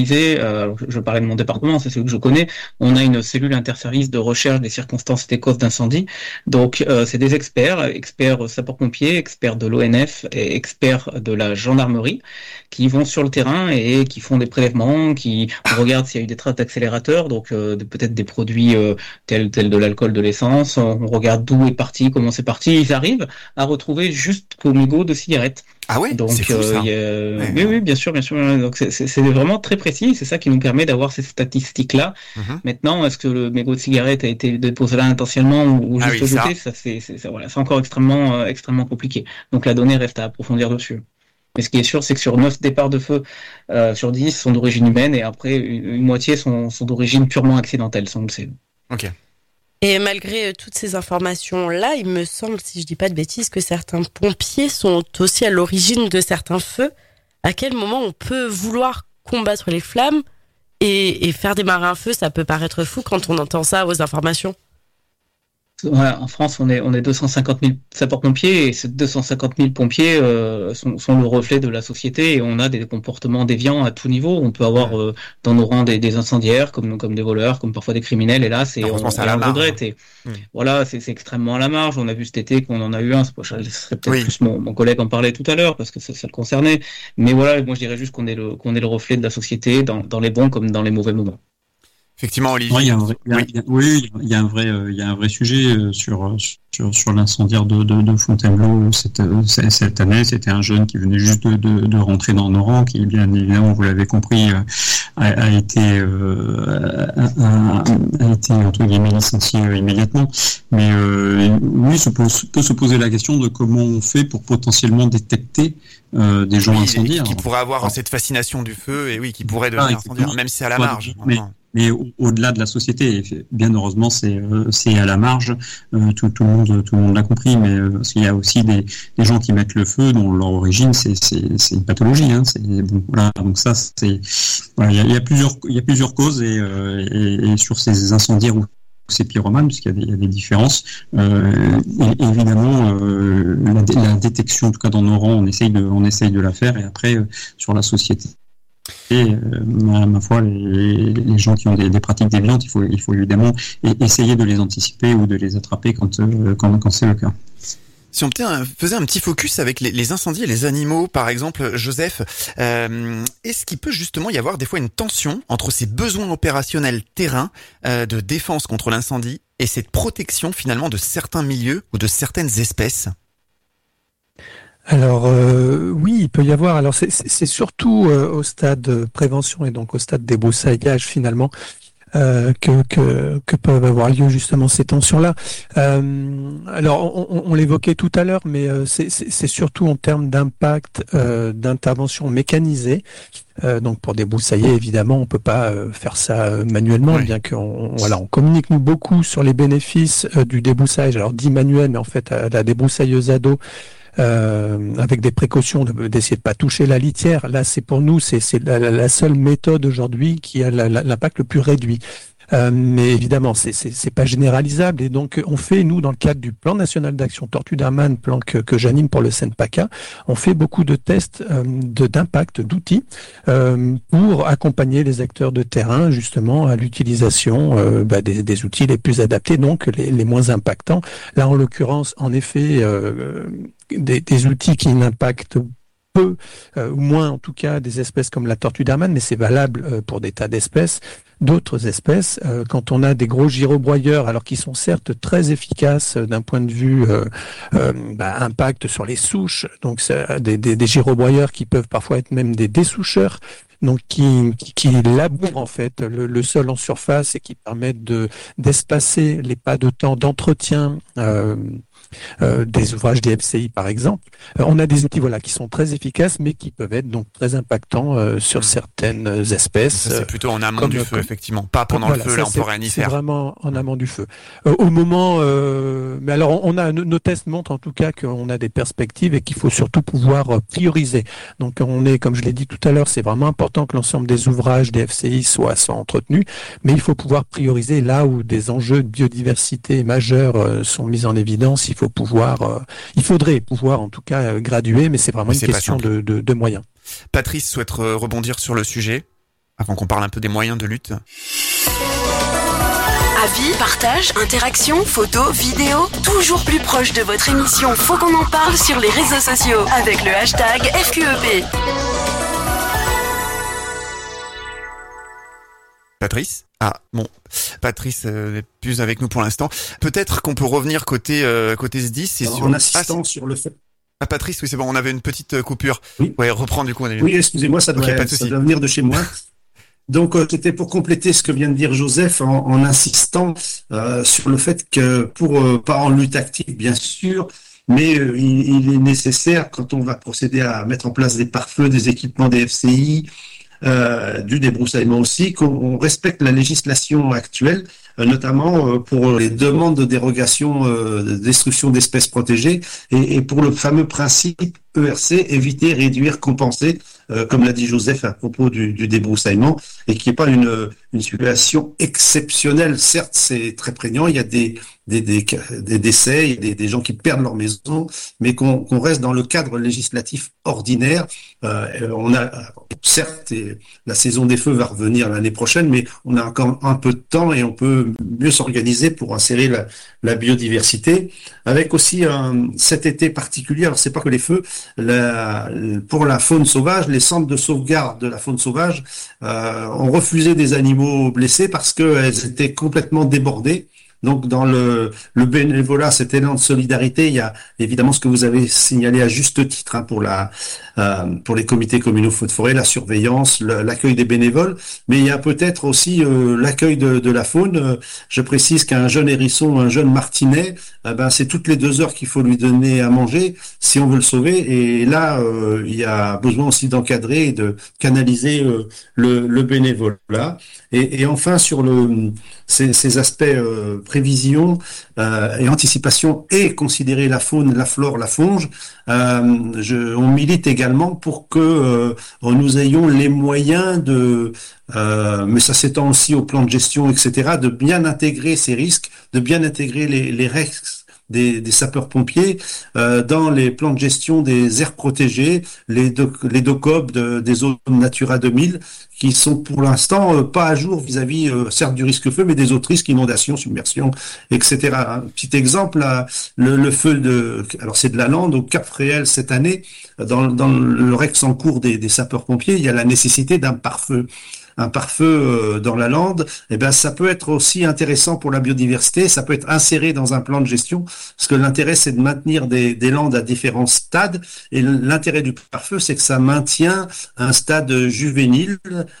Je parlais de mon département, c'est celui que je connais. On a une cellule interservice de recherche des circonstances et des causes d'incendie. Donc, c'est des experts sapeurs-pompiers, experts de l'ONF et experts de la gendarmerie qui vont sur le terrain et qui font des prélèvements, qui regardent s'il y a eu des traces d'accélérateur, donc peut-être des produits tels de l'alcool, de l'essence. On regarde d'où est parti, comment c'est parti. Ils arrivent à retrouver juste qu'au mégot de cigarettes. Ah ouais, Donc, c'est fou ça. oui, bien sûr. Donc, c'est vraiment très précis. C'est ça qui nous permet d'avoir ces statistiques-là. Maintenant, est-ce que le mégot de cigarette a été déposé là intentionnellement ou juste jeté? Ça, c'est encore extrêmement compliqué. Donc, la donnée reste à approfondir dessus. Mais ce qui est sûr, c'est que sur 9 départs de feu sur 10 sont d'origine humaine et après, une moitié sont d'origine purement accidentelle, ça on le sait. Ok. Et malgré toutes ces informations-là, il me semble, si je dis pas de bêtises, que certains pompiers sont aussi à l'origine de certains feux. À quel moment on peut vouloir combattre les flammes et faire démarrer un feu? Ça peut paraître fou quand on entend ça aux informations. Ouais, en France, on est 250 000 sapeurs-pompiers et ces 250 000 pompiers sont le reflet de la société et on a des comportements déviants à tout niveau. On peut avoir dans nos rangs des incendiaires comme des voleurs, comme parfois des criminels et là, on le regrette. Et voilà, c'est extrêmement à la marge. On a vu cet été qu'on en a eu un. Je laisserai peut-être plus mon collègue en parler tout à l'heure parce que ça le concernait. Mais voilà, moi je dirais juste qu'on est le reflet de la société dans les bons comme dans les mauvais moments. Effectivement, Olivier. Il y a un vrai sujet sur l'incendiaire de Fontainebleau cette année. C'était un jeune qui venait juste de rentrer dans nos rangs, qui bien évidemment, vous l'avez compris, a été entre guillemets licencié immédiatement. Mais oui, peut se poser la question de comment on fait pour potentiellement détecter des gens incendiaires. Qui pourraient avoir cette fascination du feu et qui pourraient devenir incendiaires, même si c'est à la marge. Mais au-delà de la société, bien heureusement, c'est à la marge. Tout le monde l'a compris, mais parce qu'il y a aussi des gens qui mettent le feu dont leur origine c'est une pathologie. Voilà. Donc ça, il y a plusieurs causes et sur ces incendiaires ou ces pyromanes, parce qu'il y a des différences. Et évidemment, la détection, en tout cas dans nos rangs, on essaye de la faire. Et après, sur la société. Et ma foi, les gens qui ont des pratiques déviantes, il faut évidemment essayer de les anticiper ou de les attraper quand c'est le cas. Si on faisait un petit focus avec les incendies et les animaux, par exemple, Joseph, est-ce qu'il peut justement y avoir des fois une tension entre ces besoins opérationnels terrain de défense contre l'incendie et cette protection finalement de certains milieux ou de certaines espèces ? Alors oui, il peut y avoir. Alors c'est surtout au stade prévention et donc au stade débroussaillage finalement que peuvent avoir lieu justement ces tensions-là. Alors on l'évoquait tout à l'heure, mais c'est surtout en termes d'impact d'intervention mécanisée. Donc pour débroussailler, évidemment, on peut pas faire ça manuellement, bien qu'on on communique nous beaucoup sur les bénéfices du débroussaillage. Alors dit manuel, mais en fait la débroussailleuse à dos. Avec des précautions d'essayer de pas toucher la litière. Là, c'est pour nous, c'est la seule méthode aujourd'hui qui a l'impact le plus réduit. Mais évidemment, c'est pas généralisable et donc on fait nous dans le cadre du plan national d'action Tortue d'Hermann, plan que j'anime pour le CNPACA, on fait beaucoup de tests d'impact d'outils pour accompagner les acteurs de terrain justement à l'utilisation des outils les plus adaptés, donc les moins impactants. Là, en l'occurrence, en effet, des outils qui n'impactent peu, ou moins en tout cas, des espèces comme la tortue d'Hermann, mais c'est valable pour des tas d'espèces. D'autres espèces, quand on a des gros gyrobroyeurs, alors qu'ils sont certes très efficaces d'un point de vue impact sur les souches, donc des gyrobroyeurs qui peuvent parfois être même des dessoucheurs, donc qui labourent en fait le sol en surface et qui permettent d'espacer les pas de temps d'entretien des ouvrages des FCI par exemple. On a des outils qui sont très efficaces mais qui peuvent être donc très impactants sur certaines espèces. Ça, c'est plutôt en amont du feu effectivement, pas pendant le feu, là on peut rien y faire. C'est vraiment en amont du feu. Au moment mais alors on a nos tests montrent en tout cas qu'on a des perspectives et qu'il faut surtout pouvoir prioriser. Donc on est, comme je l'ai dit tout à l'heure, c'est vraiment important que l'ensemble des ouvrages des FCI soient entretenus, mais il faut pouvoir prioriser là où des enjeux de biodiversité majeurs sont mis en évidence. Il faudrait pouvoir en tout cas graduer, mais c'est vraiment une question de moyens. Patrice souhaite rebondir sur le sujet, avant qu'on parle un peu des moyens de lutte. Avis, partage, interaction, photos, vidéos, toujours plus proche de votre émission. Faut qu'on en parle sur les réseaux sociaux avec le hashtag FQEP. Patrice ? Ah bon, Patrice n'est plus avec nous pour l'instant. Peut-être qu'on peut revenir côté SDIS. En insistant sur le fait. Ah, Patrice, oui, c'est bon, on avait une petite coupure. Oui. Ouais, reprendre du coup. Oui, excusez-moi, ça doit venir de chez moi. Donc, c'était pour compléter ce que vient de dire Joseph en insistant sur le fait que pas en lutte active, bien sûr, mais il est nécessaire, quand on va procéder à mettre en place des pare-feux, des équipements des FCI, du débroussaillement aussi, qu'on respecte la législation actuelle, notamment pour les demandes de dérogation de destruction d'espèces protégées et pour le fameux principe ERC, éviter, réduire, compenser, comme l'a dit Joseph à propos du débroussaillement, et qui n'est pas une situation exceptionnelle. Certes, c'est très prégnant, il y a des décès, il y a des gens qui perdent leur maison, mais qu'on reste dans le cadre législatif ordinaire. On a, certes, la saison des feux va revenir l'année prochaine, mais on a encore un peu de temps et on peut mieux s'organiser pour insérer la biodiversité, avec aussi cet été particulier. Alors c'est pas que les feux, pour la faune sauvage, les centres de sauvegarde de la faune sauvage ont refusé des animaux blessés parce qu'elles étaient complètement débordées. Donc dans le bénévolat, cet élan de solidarité, il y a évidemment ce que vous avez signalé à juste titre pour les comités communaux feux de forêt, la surveillance, l'accueil des bénévoles, mais il y a peut-être aussi l'accueil de la faune. Je précise qu'un jeune hérisson, un jeune martinet, c'est toutes les 2 heures qu'il faut lui donner à manger si on veut le sauver. Et là, il y a besoin aussi d'encadrer et de canaliser le bénévolat. Et enfin sur ces aspects prévision et anticipation et considérer la faune, la flore, la faune, on milite également pour que nous ayons les moyens mais ça s'étend aussi au plan de gestion, etc., de bien intégrer ces risques, de bien intégrer les risques des sapeurs-pompiers dans les plans de gestion des aires protégées, les DOCOP des zones Natura 2000, qui sont pour l'instant pas à jour vis-à-vis certes du risque feu, mais des autres risques, inondations, submersion, etc. Un petit exemple, le feu alors c'est de la Lande au Cap Fréhel cette année, dans le Rex en cours des sapeurs-pompiers, il y a la nécessité d'un pare-feu. Un pare-feu dans la lande, ça peut être aussi intéressant pour la biodiversité, ça peut être inséré dans un plan de gestion, parce que l'intérêt c'est de maintenir des landes à différents stades, et l'intérêt du pare-feu c'est que ça maintient un stade juvénile,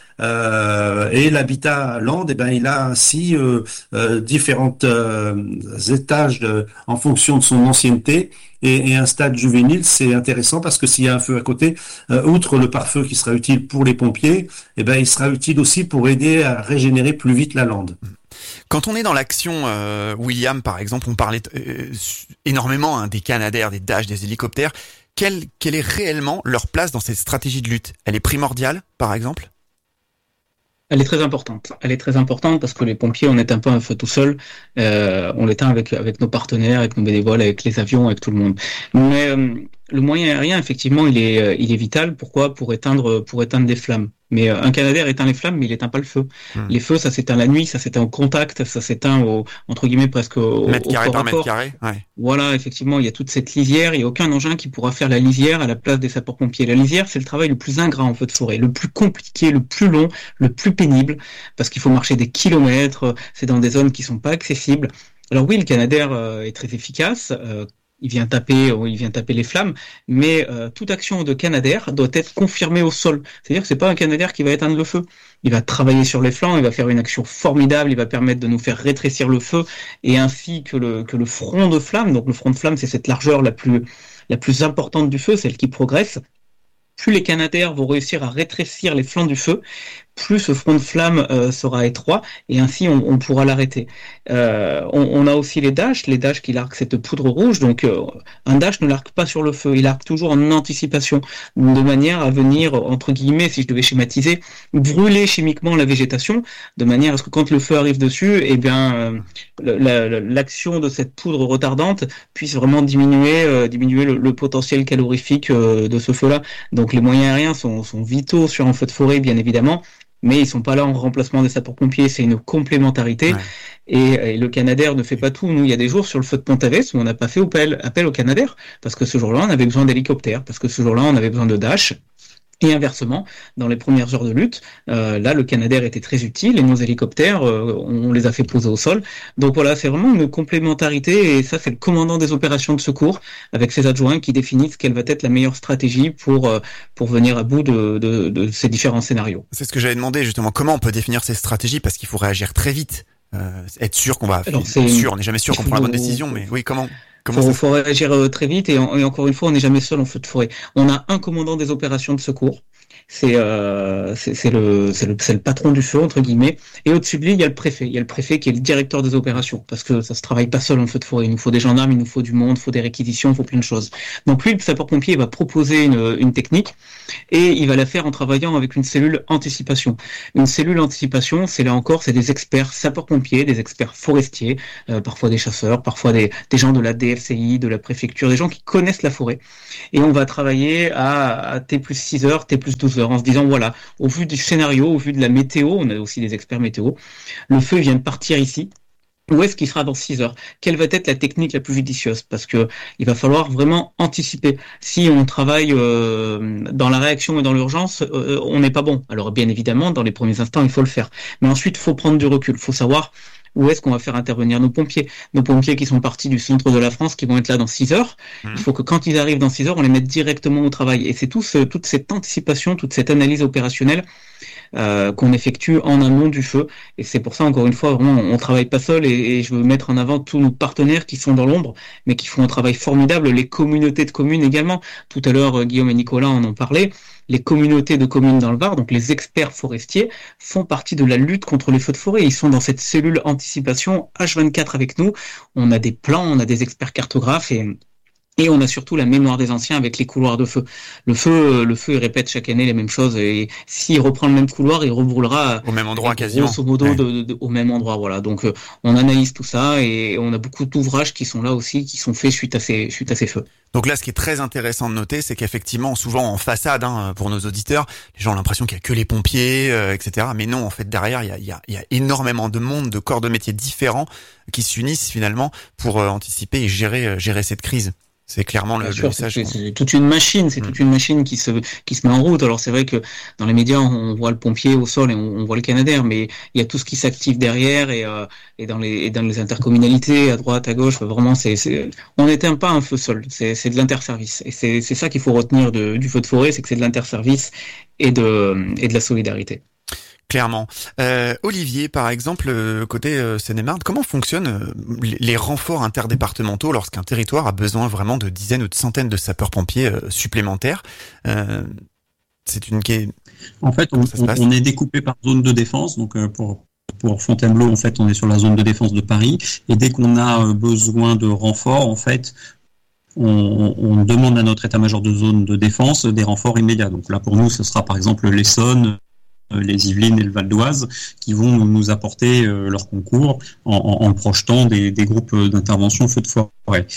et l'habitat lande, il a ainsi différents étages en fonction de son ancienneté. Et un stade juvénile, c'est intéressant parce que s'il y a un feu à côté, outre le pare-feu qui sera utile pour les pompiers, il sera utile aussi pour aider à régénérer plus vite la lande. Quand on est dans l'action, William, par exemple, on parlait énormément des Canadair, des Dash, des hélicoptères. Quelle est réellement leur place dans cette stratégie de lutte ? Elle est primordiale, par exemple ? Elle est très importante. Elle est très importante parce que les pompiers, on n'éteint pas un feu tout seul. On l'éteint avec nos partenaires, avec nos bénévoles, avec les avions, avec tout le monde. Mais le moyen aérien, effectivement, il est vital. Pourquoi ? Pour éteindre des flammes. Mais un Canadair éteint les flammes, mais il éteint pas le feu. Les feux, ça s'éteint la nuit, ça s'éteint au contact, ça s'éteint entre guillemets presque au mètre carré par mètre corps. carré. Ouais. Voilà, effectivement, il y a toute cette lisière. Il y a aucun engin qui pourra faire la lisière à la place des sapeurs-pompiers. La lisière, c'est le travail le plus ingrat en feu de forêt, le plus compliqué, le plus long, le plus pénible, parce qu'il faut marcher des kilomètres. C'est dans des zones qui sont pas accessibles. Alors oui, le Canadair est très efficace. Il vient taper les flammes, mais toute action de Canadair doit être confirmée au sol. C'est-à-dire que c'est pas un Canadair qui va éteindre le feu. Il va travailler sur les flancs, il va faire une action formidable, il va permettre de nous faire rétrécir le feu, et ainsi que le front de flamme. Donc le front de flamme, c'est cette largeur la plus importante du feu, celle qui progresse. Plus les Canadair vont réussir à rétrécir les flancs du feu, plus ce front de flamme sera étroit, et ainsi on pourra l'arrêter. On a aussi les Dash qui larguent cette poudre rouge. Donc un Dash ne largue pas sur le feu, il largue toujours en anticipation, de manière à venir, entre guillemets, si je devais schématiser, brûler chimiquement la végétation, de manière à ce que quand le feu arrive dessus, l'action de cette poudre retardante puisse vraiment diminuer le potentiel calorifique de ce feu-là. Donc les moyens aériens sont vitaux sur un feu de forêt, bien évidemment, mais ils sont pas là en remplacement des sapeurs-pompiers, c'est une complémentarité. Ouais. Et le Canadair ne fait pas tout. Nous, il y a des jours sur le feu de Pont-Aves où on n'a pas fait appel au Canadair, parce que ce jour-là, on avait besoin d'hélicoptères, parce que ce jour-là, on avait besoin de Dash, Et inversement, dans les premières heures de lutte, là, le Canadair était très utile et nos hélicoptères, on les a fait poser au sol. Donc voilà, c'est vraiment une complémentarité et ça, c'est le commandant des opérations de secours avec ses adjoints qui définissent quelle va être la meilleure stratégie pour venir à bout de ces différents scénarios. C'est ce que j'avais demandé justement. Comment on peut définir ces stratégies parce qu'il faut réagir très vite, être sûr qu'on va. On n'est jamais sûr qu'on prend la bonne décision, mais oui, comment? Faut réagir très vite et encore une fois, on n'est jamais seul en feu de forêt. On a un commandant des opérations de secours. C'est le patron du feu entre guillemets. Et au-dessus de lui, il y a le préfet. Il y a le préfet qui est le directeur des opérations parce que ça se travaille pas seul en feu de forêt. Il nous faut des gendarmes, il nous faut du monde, il faut des réquisitions, il faut plein de choses. Donc lui, le sapeur-pompier, va proposer une technique et il va la faire en travaillant avec une cellule anticipation. Une cellule anticipation, c'est des experts sapeurs-pompiers, des experts forestiers, parfois des chasseurs, parfois des gens de la DFCI, de la préfecture, des gens qui connaissent la forêt. Et on va travailler à T plus 6 heures, T plus 12 heures, en se disant, voilà, au vu du scénario, au vu de la météo, on a aussi des experts météo, le feu vient de partir ici. Où est-ce qu'il sera dans 6 heures? Quelle va être la technique la plus judicieuse? Parce que il va falloir vraiment anticiper. Si on travaille dans la réaction et dans l'urgence, on n'est pas bon. Alors bien évidemment, dans les premiers instants, il faut le faire. Mais ensuite, il faut prendre du recul. Il faut savoir où est-ce qu'on va faire intervenir nos pompiers qui sont partis du centre de la France, qui vont être là dans 6 heures. Il faut que quand ils arrivent dans 6 heures, on les mette directement au travail. Et c'est toute cette anticipation, toute cette analyse opérationnelle qu'on effectue en amont du feu. Et c'est pour ça, encore une fois, vraiment, on travaille pas seul et je veux mettre en avant tous nos partenaires qui sont dans l'ombre, mais qui font un travail formidable, les communautés de communes également. Tout à l'heure, Guillaume et Nicolas en ont parlé. Les communautés de communes dans le Var, donc les experts forestiers, font partie de la lutte contre les feux de forêt. Ils sont dans cette cellule anticipation H24 avec nous. On a des plans, on a des experts cartographes et on a surtout la mémoire des anciens avec les couloirs de feu. Le feu, il répète chaque année les mêmes choses et s'il reprend le même couloir, il rebrûlera au même endroit quasiment. Grosso modo, au même endroit, voilà. Donc, on analyse tout ça et on a beaucoup d'ouvrages qui sont là aussi, qui sont faits suite à ces feux. Donc là, ce qui est très intéressant de noter, c'est qu'effectivement, souvent en façade, pour nos auditeurs, les gens ont l'impression qu'il y a que les pompiers, etc. Mais non, en fait, derrière, il y a énormément de monde, de corps de métiers différents qui s'unissent finalement pour anticiper et gérer cette crise. C'est clairement le message. C'est toute une machine, toute une machine qui se met en route. Alors c'est vrai que dans les médias on voit le pompier au sol et on voit le Canadair, mais il y a tout ce qui s'active derrière et dans les intercommunalités à droite, à gauche. Vraiment, on n'éteint pas un feu seul. C'est de l'interservice et c'est ça qu'il faut retenir du feu de forêt, c'est que c'est de l'interservice et de la solidarité. Clairement. Olivier, par exemple, côté Seine-et-Marne, comment fonctionnent les renforts interdépartementaux lorsqu'un territoire a besoin vraiment de dizaines ou de centaines de sapeurs-pompiers supplémentaires? C'est une... En fait, on est découpé par zone de défense. Donc, pour Fontainebleau, en fait, on est sur la zone de défense de Paris. Et dès qu'on a besoin de renforts, en fait, on demande à notre état-major de zone de défense des renforts immédiats. Donc là, pour nous, ce sera par exemple l'Essonne, les Yvelines et le Val d'Oise qui vont nous apporter leur concours en projetant des groupes d'intervention feu de forêt.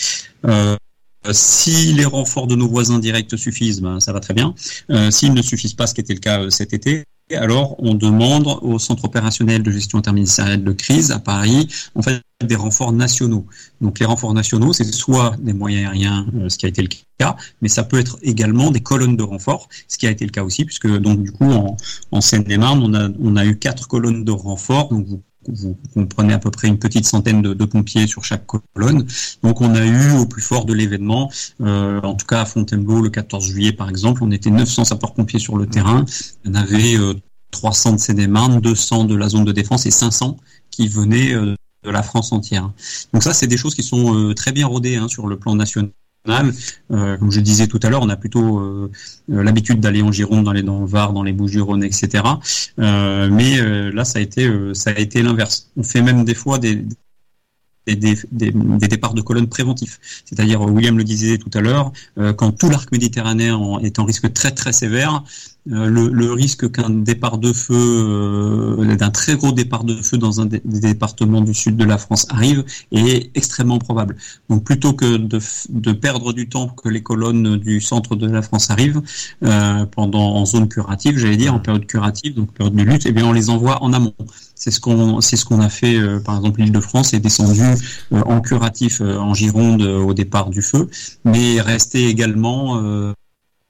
Si les renforts de nos voisins directs suffisent, ça va très bien. S'ils ne suffisent pas, ce qui était le cas cet été, alors on demande au centre opérationnel de gestion interministérielle de crise à Paris, en fait, des renforts nationaux. Donc les renforts nationaux, c'est soit des moyens aériens, ce qui a été le cas, mais ça peut être également des colonnes de renforts, ce qui a été le cas aussi, puisque donc du coup en Seine-et-Marne, on a eu 4 colonnes de renforts. Donc vous comprenez à peu près une petite centaine de pompiers sur chaque colonne. Donc on a eu au plus fort de l'événement, en tout cas à Fontainebleau le 14 juillet par exemple, on était 900 sapeurs-pompiers sur le terrain. Il y en avait 300 de Seine-et-Marne, 200 de la zone de défense et 500 qui venaient de la France entière. Donc ça, c'est des choses qui sont très bien rodées sur le plan national. Comme je disais tout à l'heure, on a plutôt l'habitude d'aller en Gironde, dans le Var, dans les Bouches-du-Rhône, etc. Mais là, ça a été l'inverse. On fait même des fois des départs de colonnes préventifs. C'est-à-dire, William le disait tout à l'heure, quand tout l'arc méditerranéen est en risque très très sévère, le risque qu'un départ de feu, d'un très gros départ de feu dans un des départements du sud de la France arrive est extrêmement probable. Donc plutôt que de perdre du temps que les colonnes du centre de la France arrivent en zone curative, j'allais dire en période curative, donc période de lutte, eh bien on les envoie en amont. C'est ce qu'on a fait, par exemple l'Île-de-France est descendue en curatif en Gironde au départ du feu, mais est resté également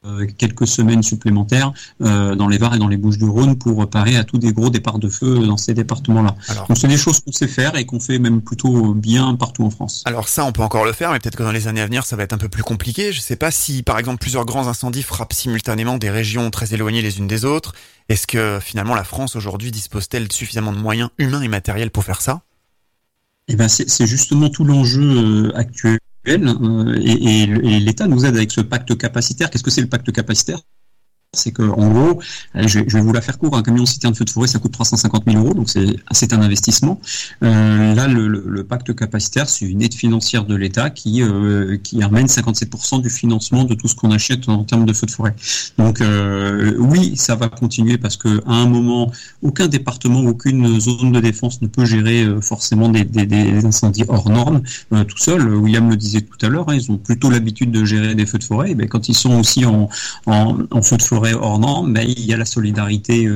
quelques semaines supplémentaires dans les Var et dans les Bouches-du-Rhône pour parer à tous des gros départs de feu dans ces départements-là. Donc c'est des choses qu'on sait faire et qu'on fait même plutôt bien partout en France. Alors ça, on peut encore le faire, mais peut-être que dans les années à venir, ça va être un peu plus compliqué. Je sais pas si, par exemple, plusieurs grands incendies frappent simultanément des régions très éloignées les unes des autres. Est-ce que finalement la France aujourd'hui dispose-t-elle de suffisamment de moyens humains et matériels pour faire ça ? Eh ben c'est justement tout l'enjeu actuel. Et l'État nous aide avec ce pacte capacitaire. Qu'est-ce que c'est le pacte capacitaire ? C'est que, en gros, je vais vous la faire court, un camion citerne feu de forêt, ça coûte 350 000 €, donc c'est un investissement. Là, le pacte capacitaire, c'est une aide financière de l'État qui amène 57% du financement de tout ce qu'on achète en termes de feux de forêt. Donc, oui, ça va continuer parce que à un moment, aucun département, aucune zone de défense ne peut gérer forcément des incendies hors normes tout seul. William le disait tout à l'heure, ils ont plutôt l'habitude de gérer des feux de forêt. Et quand ils sont aussi en feu de forêt hors norme, mais il y a la solidarité.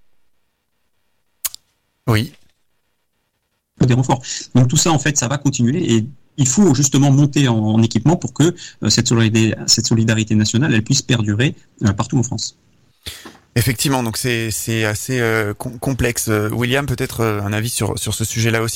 Oui. Des renforts. Donc tout ça, en fait, ça va continuer et il faut justement monter en équipement pour que cette solidarité nationale, elle puisse perdurer partout en France. Effectivement, donc c'est assez complexe. William, peut-être un avis sur ce sujet-là aussi ?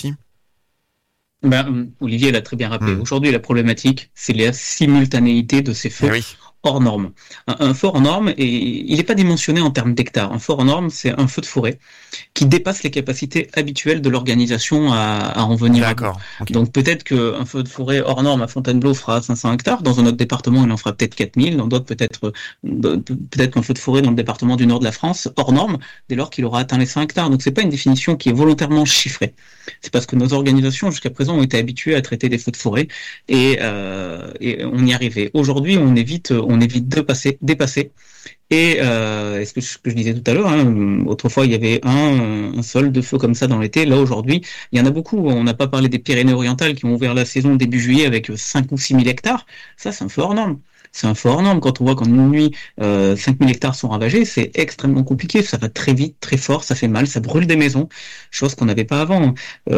Olivier l'a très bien rappelé. Aujourd'hui, la problématique, c'est la simultanéité de ces feux. Hors norme. Un feu hors norme, il n'est pas dimensionné en termes d'hectares. Un feu hors norme, c'est un feu de forêt qui dépasse les capacités habituelles de l'organisation à en venir. D'accord. Okay. Donc peut-être qu'un feu de forêt hors norme à Fontainebleau fera 500 hectares. Dans un autre département, il en fera peut-être 4000. Dans d'autres, peut-être qu'un feu de forêt dans le département du nord de la France, hors norme, dès lors qu'il aura atteint les 100 hectares. Donc c'est pas une définition qui est volontairement chiffrée. C'est parce que nos organisations, jusqu'à présent, ont été habituées à traiter des feux de forêt et on y arrivait. Aujourd'hui, on évite de dépasser. Et ce que je disais tout à l'heure, autrefois il y avait un seul de feu comme ça dans l'été. Là aujourd'hui, il y en a beaucoup. On n'a pas parlé des Pyrénées-Orientales qui ont ouvert la saison début juillet avec 5 ou 6 000 hectares. Ça, c'est un feu hors norme. C'est un feu hors norme. Quand on voit qu'en une nuit, 5 000 hectares sont ravagés, c'est extrêmement compliqué. Ça va très vite, très fort, ça fait mal, ça brûle des maisons, chose qu'on n'avait pas avant.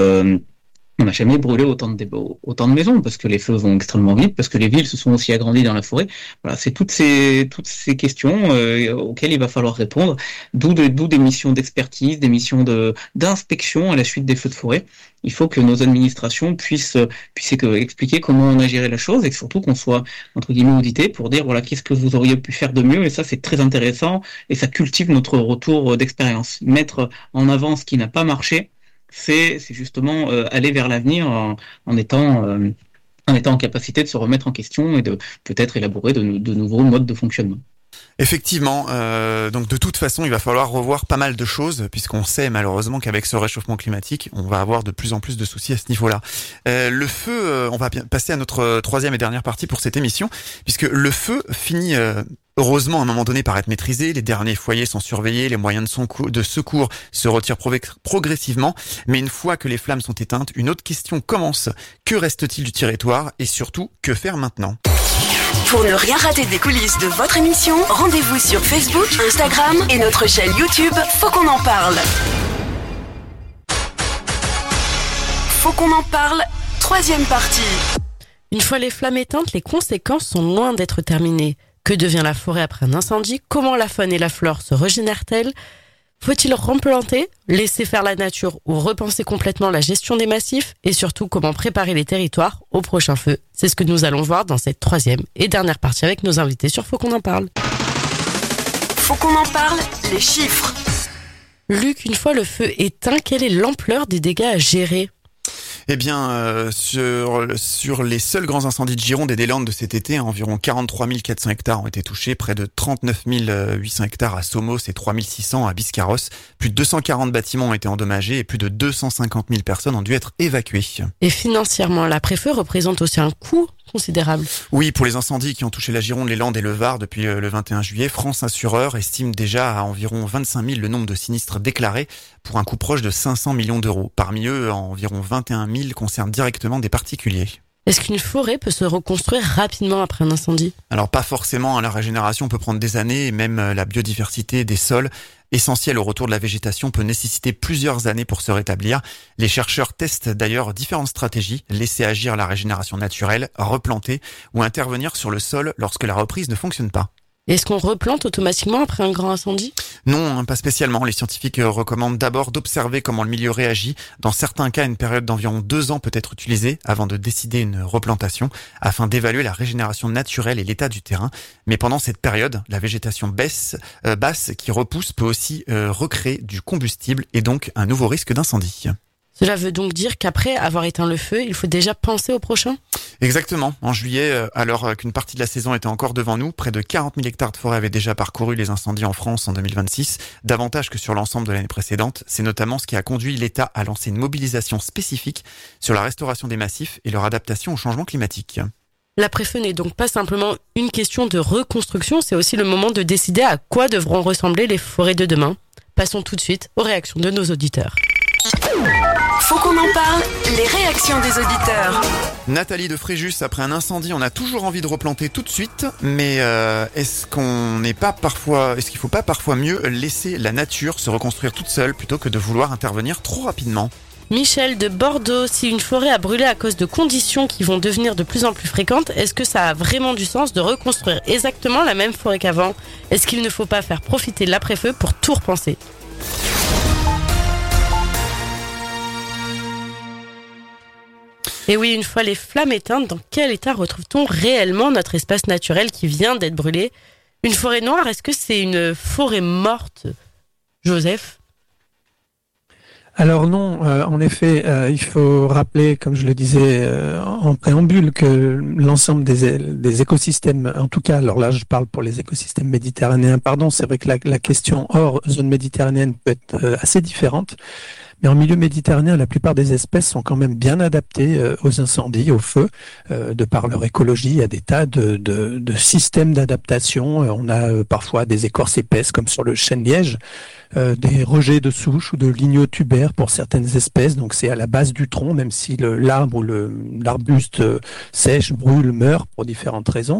On n'a jamais brûlé autant de maisons parce que les feux vont extrêmement vite, parce que les villes se sont aussi agrandies dans la forêt. Voilà, c'est toutes ces questions auxquelles il va falloir répondre. D'où des missions d'expertise, des missions d'inspection à la suite des feux de forêt. Il faut que nos administrations puissent expliquer comment on a géré la chose et surtout qu'on soit entre guillemets audité pour dire voilà qu'est-ce que vous auriez pu faire de mieux. Et ça c'est très intéressant et ça cultive notre retour d'expérience. Mettre en avant ce qui n'a pas marché. C'est justement aller vers l'avenir en étant en capacité de se remettre en question et de peut-être élaborer de nouveaux modes de fonctionnement. Effectivement, donc de toute façon, il va falloir revoir pas mal de choses puisqu'on sait malheureusement qu'avec ce réchauffement climatique, on va avoir de plus en plus de soucis à ce niveau-là. Le feu, on va passer à notre troisième et dernière partie pour cette émission puisque le feu finit heureusement à un moment donné par être maîtrisé, les derniers foyers sont surveillés, les moyens de secours se retirent progressivement, mais une fois que les flammes sont éteintes, une autre question commence. Que reste-t-il du territoire et surtout, que faire maintenant ? Pour ne rien rater des coulisses de votre émission, rendez-vous sur Facebook, Instagram et notre chaîne YouTube Faut qu'on en parle. Faut qu'on en parle, troisième partie. Une fois les flammes éteintes, les conséquences sont loin d'être terminées. Que devient la forêt après un incendie ? Comment la faune et la flore se régénèrent-elles ? Faut-il replanter, laisser faire la nature ou repenser complètement la gestion des massifs ? Et surtout, comment préparer les territoires au prochain feu ? C'est ce que nous allons voir dans cette troisième et dernière partie avec nos invités sur Faut qu'on en parle. Faut qu'on en parle, les chiffres. Luc, une fois le feu éteint, quelle est l'ampleur des dégâts à gérer ? Eh bien, sur les seuls grands incendies de Gironde et des Landes de cet été, environ 43 400 hectares ont été touchés, près de 39 800 hectares à Somos et 3 600 à Biscarrosse. Plus de 240 bâtiments ont été endommagés et plus de 250 000 personnes ont dû être évacuées. Et financièrement, l'après-feu représente aussi un coût considérable. Oui, pour les incendies qui ont touché la Gironde, les Landes et le Var depuis le 21 juillet, France Assureur estime déjà à environ 25 000 le nombre de sinistres déclarés pour un coût proche de 500 millions d'euros. Parmi eux, environ 21 000 concernent directement des particuliers. Est-ce qu'une forêt peut se reconstruire rapidement après un incendie ? Alors pas forcément, la régénération peut prendre des années et même la biodiversité des sols essentielle au retour de la végétation peut nécessiter plusieurs années pour se rétablir. Les chercheurs testent d'ailleurs différentes stratégies, laisser agir la régénération naturelle, replanter ou intervenir sur le sol lorsque la reprise ne fonctionne pas. Est-ce qu'on replante automatiquement après un grand incendie? Non, pas spécialement. Les scientifiques recommandent d'abord d'observer comment le milieu réagit. Dans certains cas, une période d'environ 2 ans peut être utilisée avant de décider une replantation afin d'évaluer la régénération naturelle et l'état du terrain. Mais pendant cette période, la végétation basse qui repousse peut aussi recréer du combustible et donc un nouveau risque d'incendie. Cela veut donc dire qu'après avoir éteint le feu, il faut déjà penser au prochain? Exactement. En juillet, alors qu'une partie de la saison était encore devant nous, près de 40 000 hectares de forêt avaient déjà parcouru les incendies en France en 2026, davantage que sur l'ensemble de l'année précédente. C'est notamment ce qui a conduit l'État à lancer une mobilisation spécifique sur la restauration des massifs et leur adaptation au changement climatique. L'après-feu n'est donc pas simplement une question de reconstruction, c'est aussi le moment de décider à quoi devront ressembler les forêts de demain. Passons tout de suite aux réactions de nos auditeurs. Faut qu'on en parle, les réactions des auditeurs. Nathalie de Fréjus, après un incendie, on a toujours envie de replanter tout de suite, mais est-ce qu'il faut pas parfois mieux laisser la nature se reconstruire toute seule plutôt que de vouloir intervenir trop rapidement? Michel de Bordeaux, si une forêt a brûlé à cause de conditions qui vont devenir de plus en plus fréquentes, est-ce que ça a vraiment du sens de reconstruire exactement la même forêt qu'avant? Est-ce qu'il ne faut pas faire profiter l'après-feu pour tout repenser? Et oui, une fois les flammes éteintes, dans quel état retrouve-t-on réellement notre espace naturel qui vient d'être brûlé? Une forêt noire, est-ce que c'est une forêt morte, Joseph? Alors non, en effet, il faut rappeler, comme je le disais en préambule, que l'ensemble des écosystèmes, en tout cas, alors là je parle pour les écosystèmes méditerranéens, c'est vrai que la question hors zone méditerranéenne peut être assez différente. Mais en milieu méditerranéen, la plupart des espèces sont quand même bien adaptées aux incendies, aux feux, de par leur écologie. Il y a des tas de systèmes d'adaptation. On a parfois des écorces épaisses, comme sur le chêne-liège, des rejets de souches ou de lignotubères pour certaines espèces. Donc c'est à la base du tronc, même si l'arbre ou l'arbuste sèche, brûle, meurt pour différentes raisons.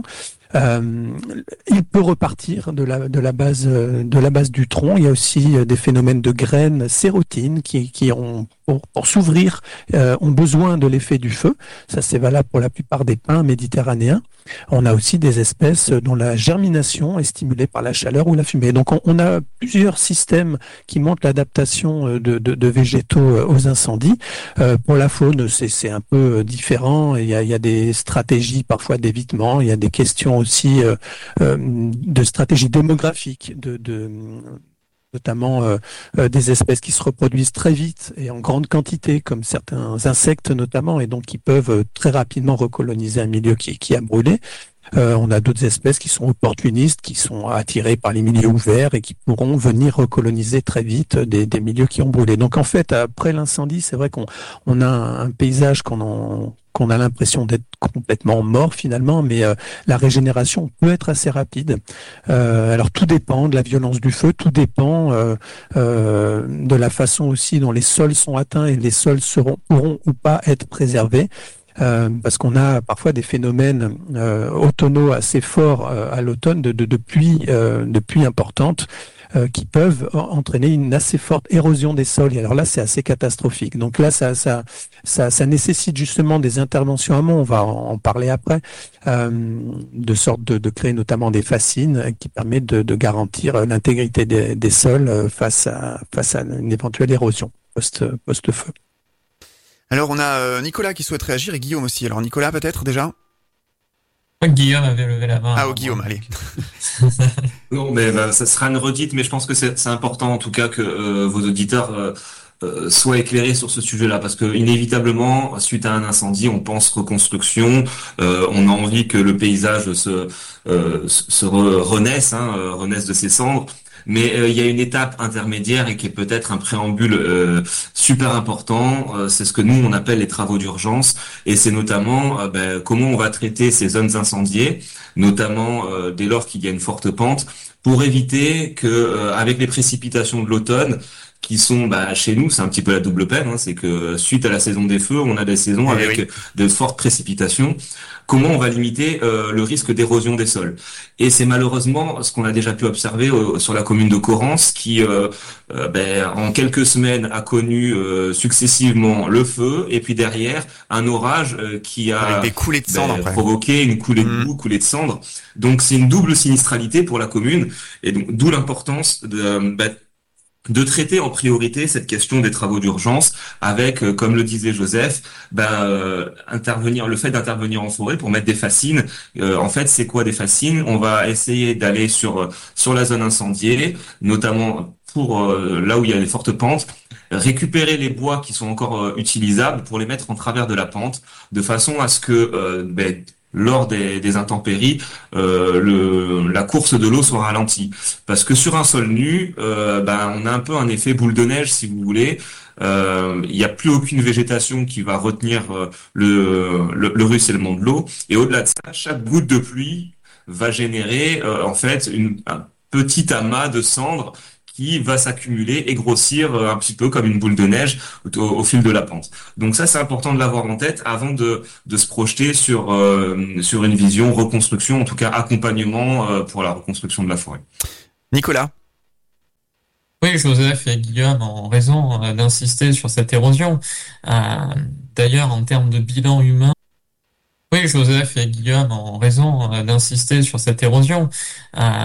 Il peut repartir de la base du tronc. Il y a aussi des phénomènes de graines sérotines qui ont pour s'ouvrir ont besoin de l'effet du feu. Ça c'est valable pour la plupart des pins méditerranéens. On a aussi des espèces dont la germination est stimulée par la chaleur ou la fumée. Donc on a plusieurs systèmes qui montrent l'adaptation de végétaux aux incendies. Pour la faune, c'est un peu différent. Il y a des stratégies parfois d'évitement. Il y a des questions aussi de stratégie démographique, notamment des espèces qui se reproduisent très vite et en grande quantité, comme certains insectes notamment, et donc qui peuvent très rapidement recoloniser un milieu qui a brûlé. On a d'autres espèces qui sont opportunistes, qui sont attirées par les milieux ouverts et qui pourront venir recoloniser très vite des milieux qui ont brûlé. Donc en fait, après l'incendie, c'est vrai qu'on a un paysage qu'on a l'impression d'être complètement mort finalement, mais la régénération peut être assez rapide. Alors tout dépend de la violence du feu, tout dépend de la façon aussi dont les sols sont atteints et les sols pourront ou pas être préservés. Parce qu'on a parfois des phénomènes automnaux assez forts à l'automne de pluies importantes qui peuvent entraîner une assez forte érosion des sols. Et alors là, c'est assez catastrophique. Donc là, ça nécessite justement des interventions amont. On va en parler après, de sorte de créer notamment des fascines qui permettent de garantir l'intégrité des sols face à une éventuelle érosion post-feu. Alors on a Nicolas qui souhaite réagir et Guillaume aussi. Alors Nicolas peut-être déjà? Guillaume avait levé la main. Ah, Guillaume, allez. Non, mais ça sera une redite, mais je pense que c'est important en tout cas que vos auditeurs soient éclairés sur ce sujet-là, parce que inévitablement, suite à un incendie, on pense reconstruction, on a envie que le paysage renaisse de ses cendres. Mais il y a une étape intermédiaire et qui est peut-être un préambule super important. C'est ce que nous on appelle les travaux d'urgence, et c'est notamment comment on va traiter ces zones incendiées, notamment dès lors qu'il y a une forte pente, pour éviter que avec les précipitations de l'automne, qui sont, chez nous, c'est un petit peu la double peine, c'est que suite à la saison des feux, on a des saisons avec de fortes précipitations. Comment on va limiter le risque d'érosion des sols? Et c'est malheureusement ce qu'on a déjà pu observer sur la commune de Corrence, qui en quelques semaines a connu successivement le feu, et puis derrière un orage qui a avec des coulées de cendres provoqué une coulée de boue, coulée de cendres. Donc c'est une double sinistralité pour la commune, et donc d'où l'importance de traiter en priorité cette question des travaux d'urgence avec, comme le disait Joseph, le fait d'intervenir en forêt pour mettre des fascines. En fait, c'est quoi des fascines? On va essayer d'aller sur la zone incendiée, notamment pour là où il y a des fortes pentes, récupérer les bois qui sont encore utilisables pour les mettre en travers de la pente, de façon à ce que lors des intempéries, la course de l'eau soit ralentie. Parce que sur un sol nu, on a un peu un effet boule de neige, si vous voulez. Il n'y a plus aucune végétation qui va retenir le ruissellement de l'eau. Et au-delà de ça, chaque goutte de pluie va générer un petit amas de cendres qui va s'accumuler et grossir un petit peu comme une boule de neige au fil de la pente. Donc ça, c'est important de l'avoir en tête avant de se projeter sur une vision reconstruction, en tout cas accompagnement pour la reconstruction de la forêt. Nicolas? Oui, Joseph et Guillaume ont raison d'insister sur cette érosion. D'ailleurs, en termes de bilan humain, oui, Joseph et Guillaume ont raison d'insister sur cette érosion.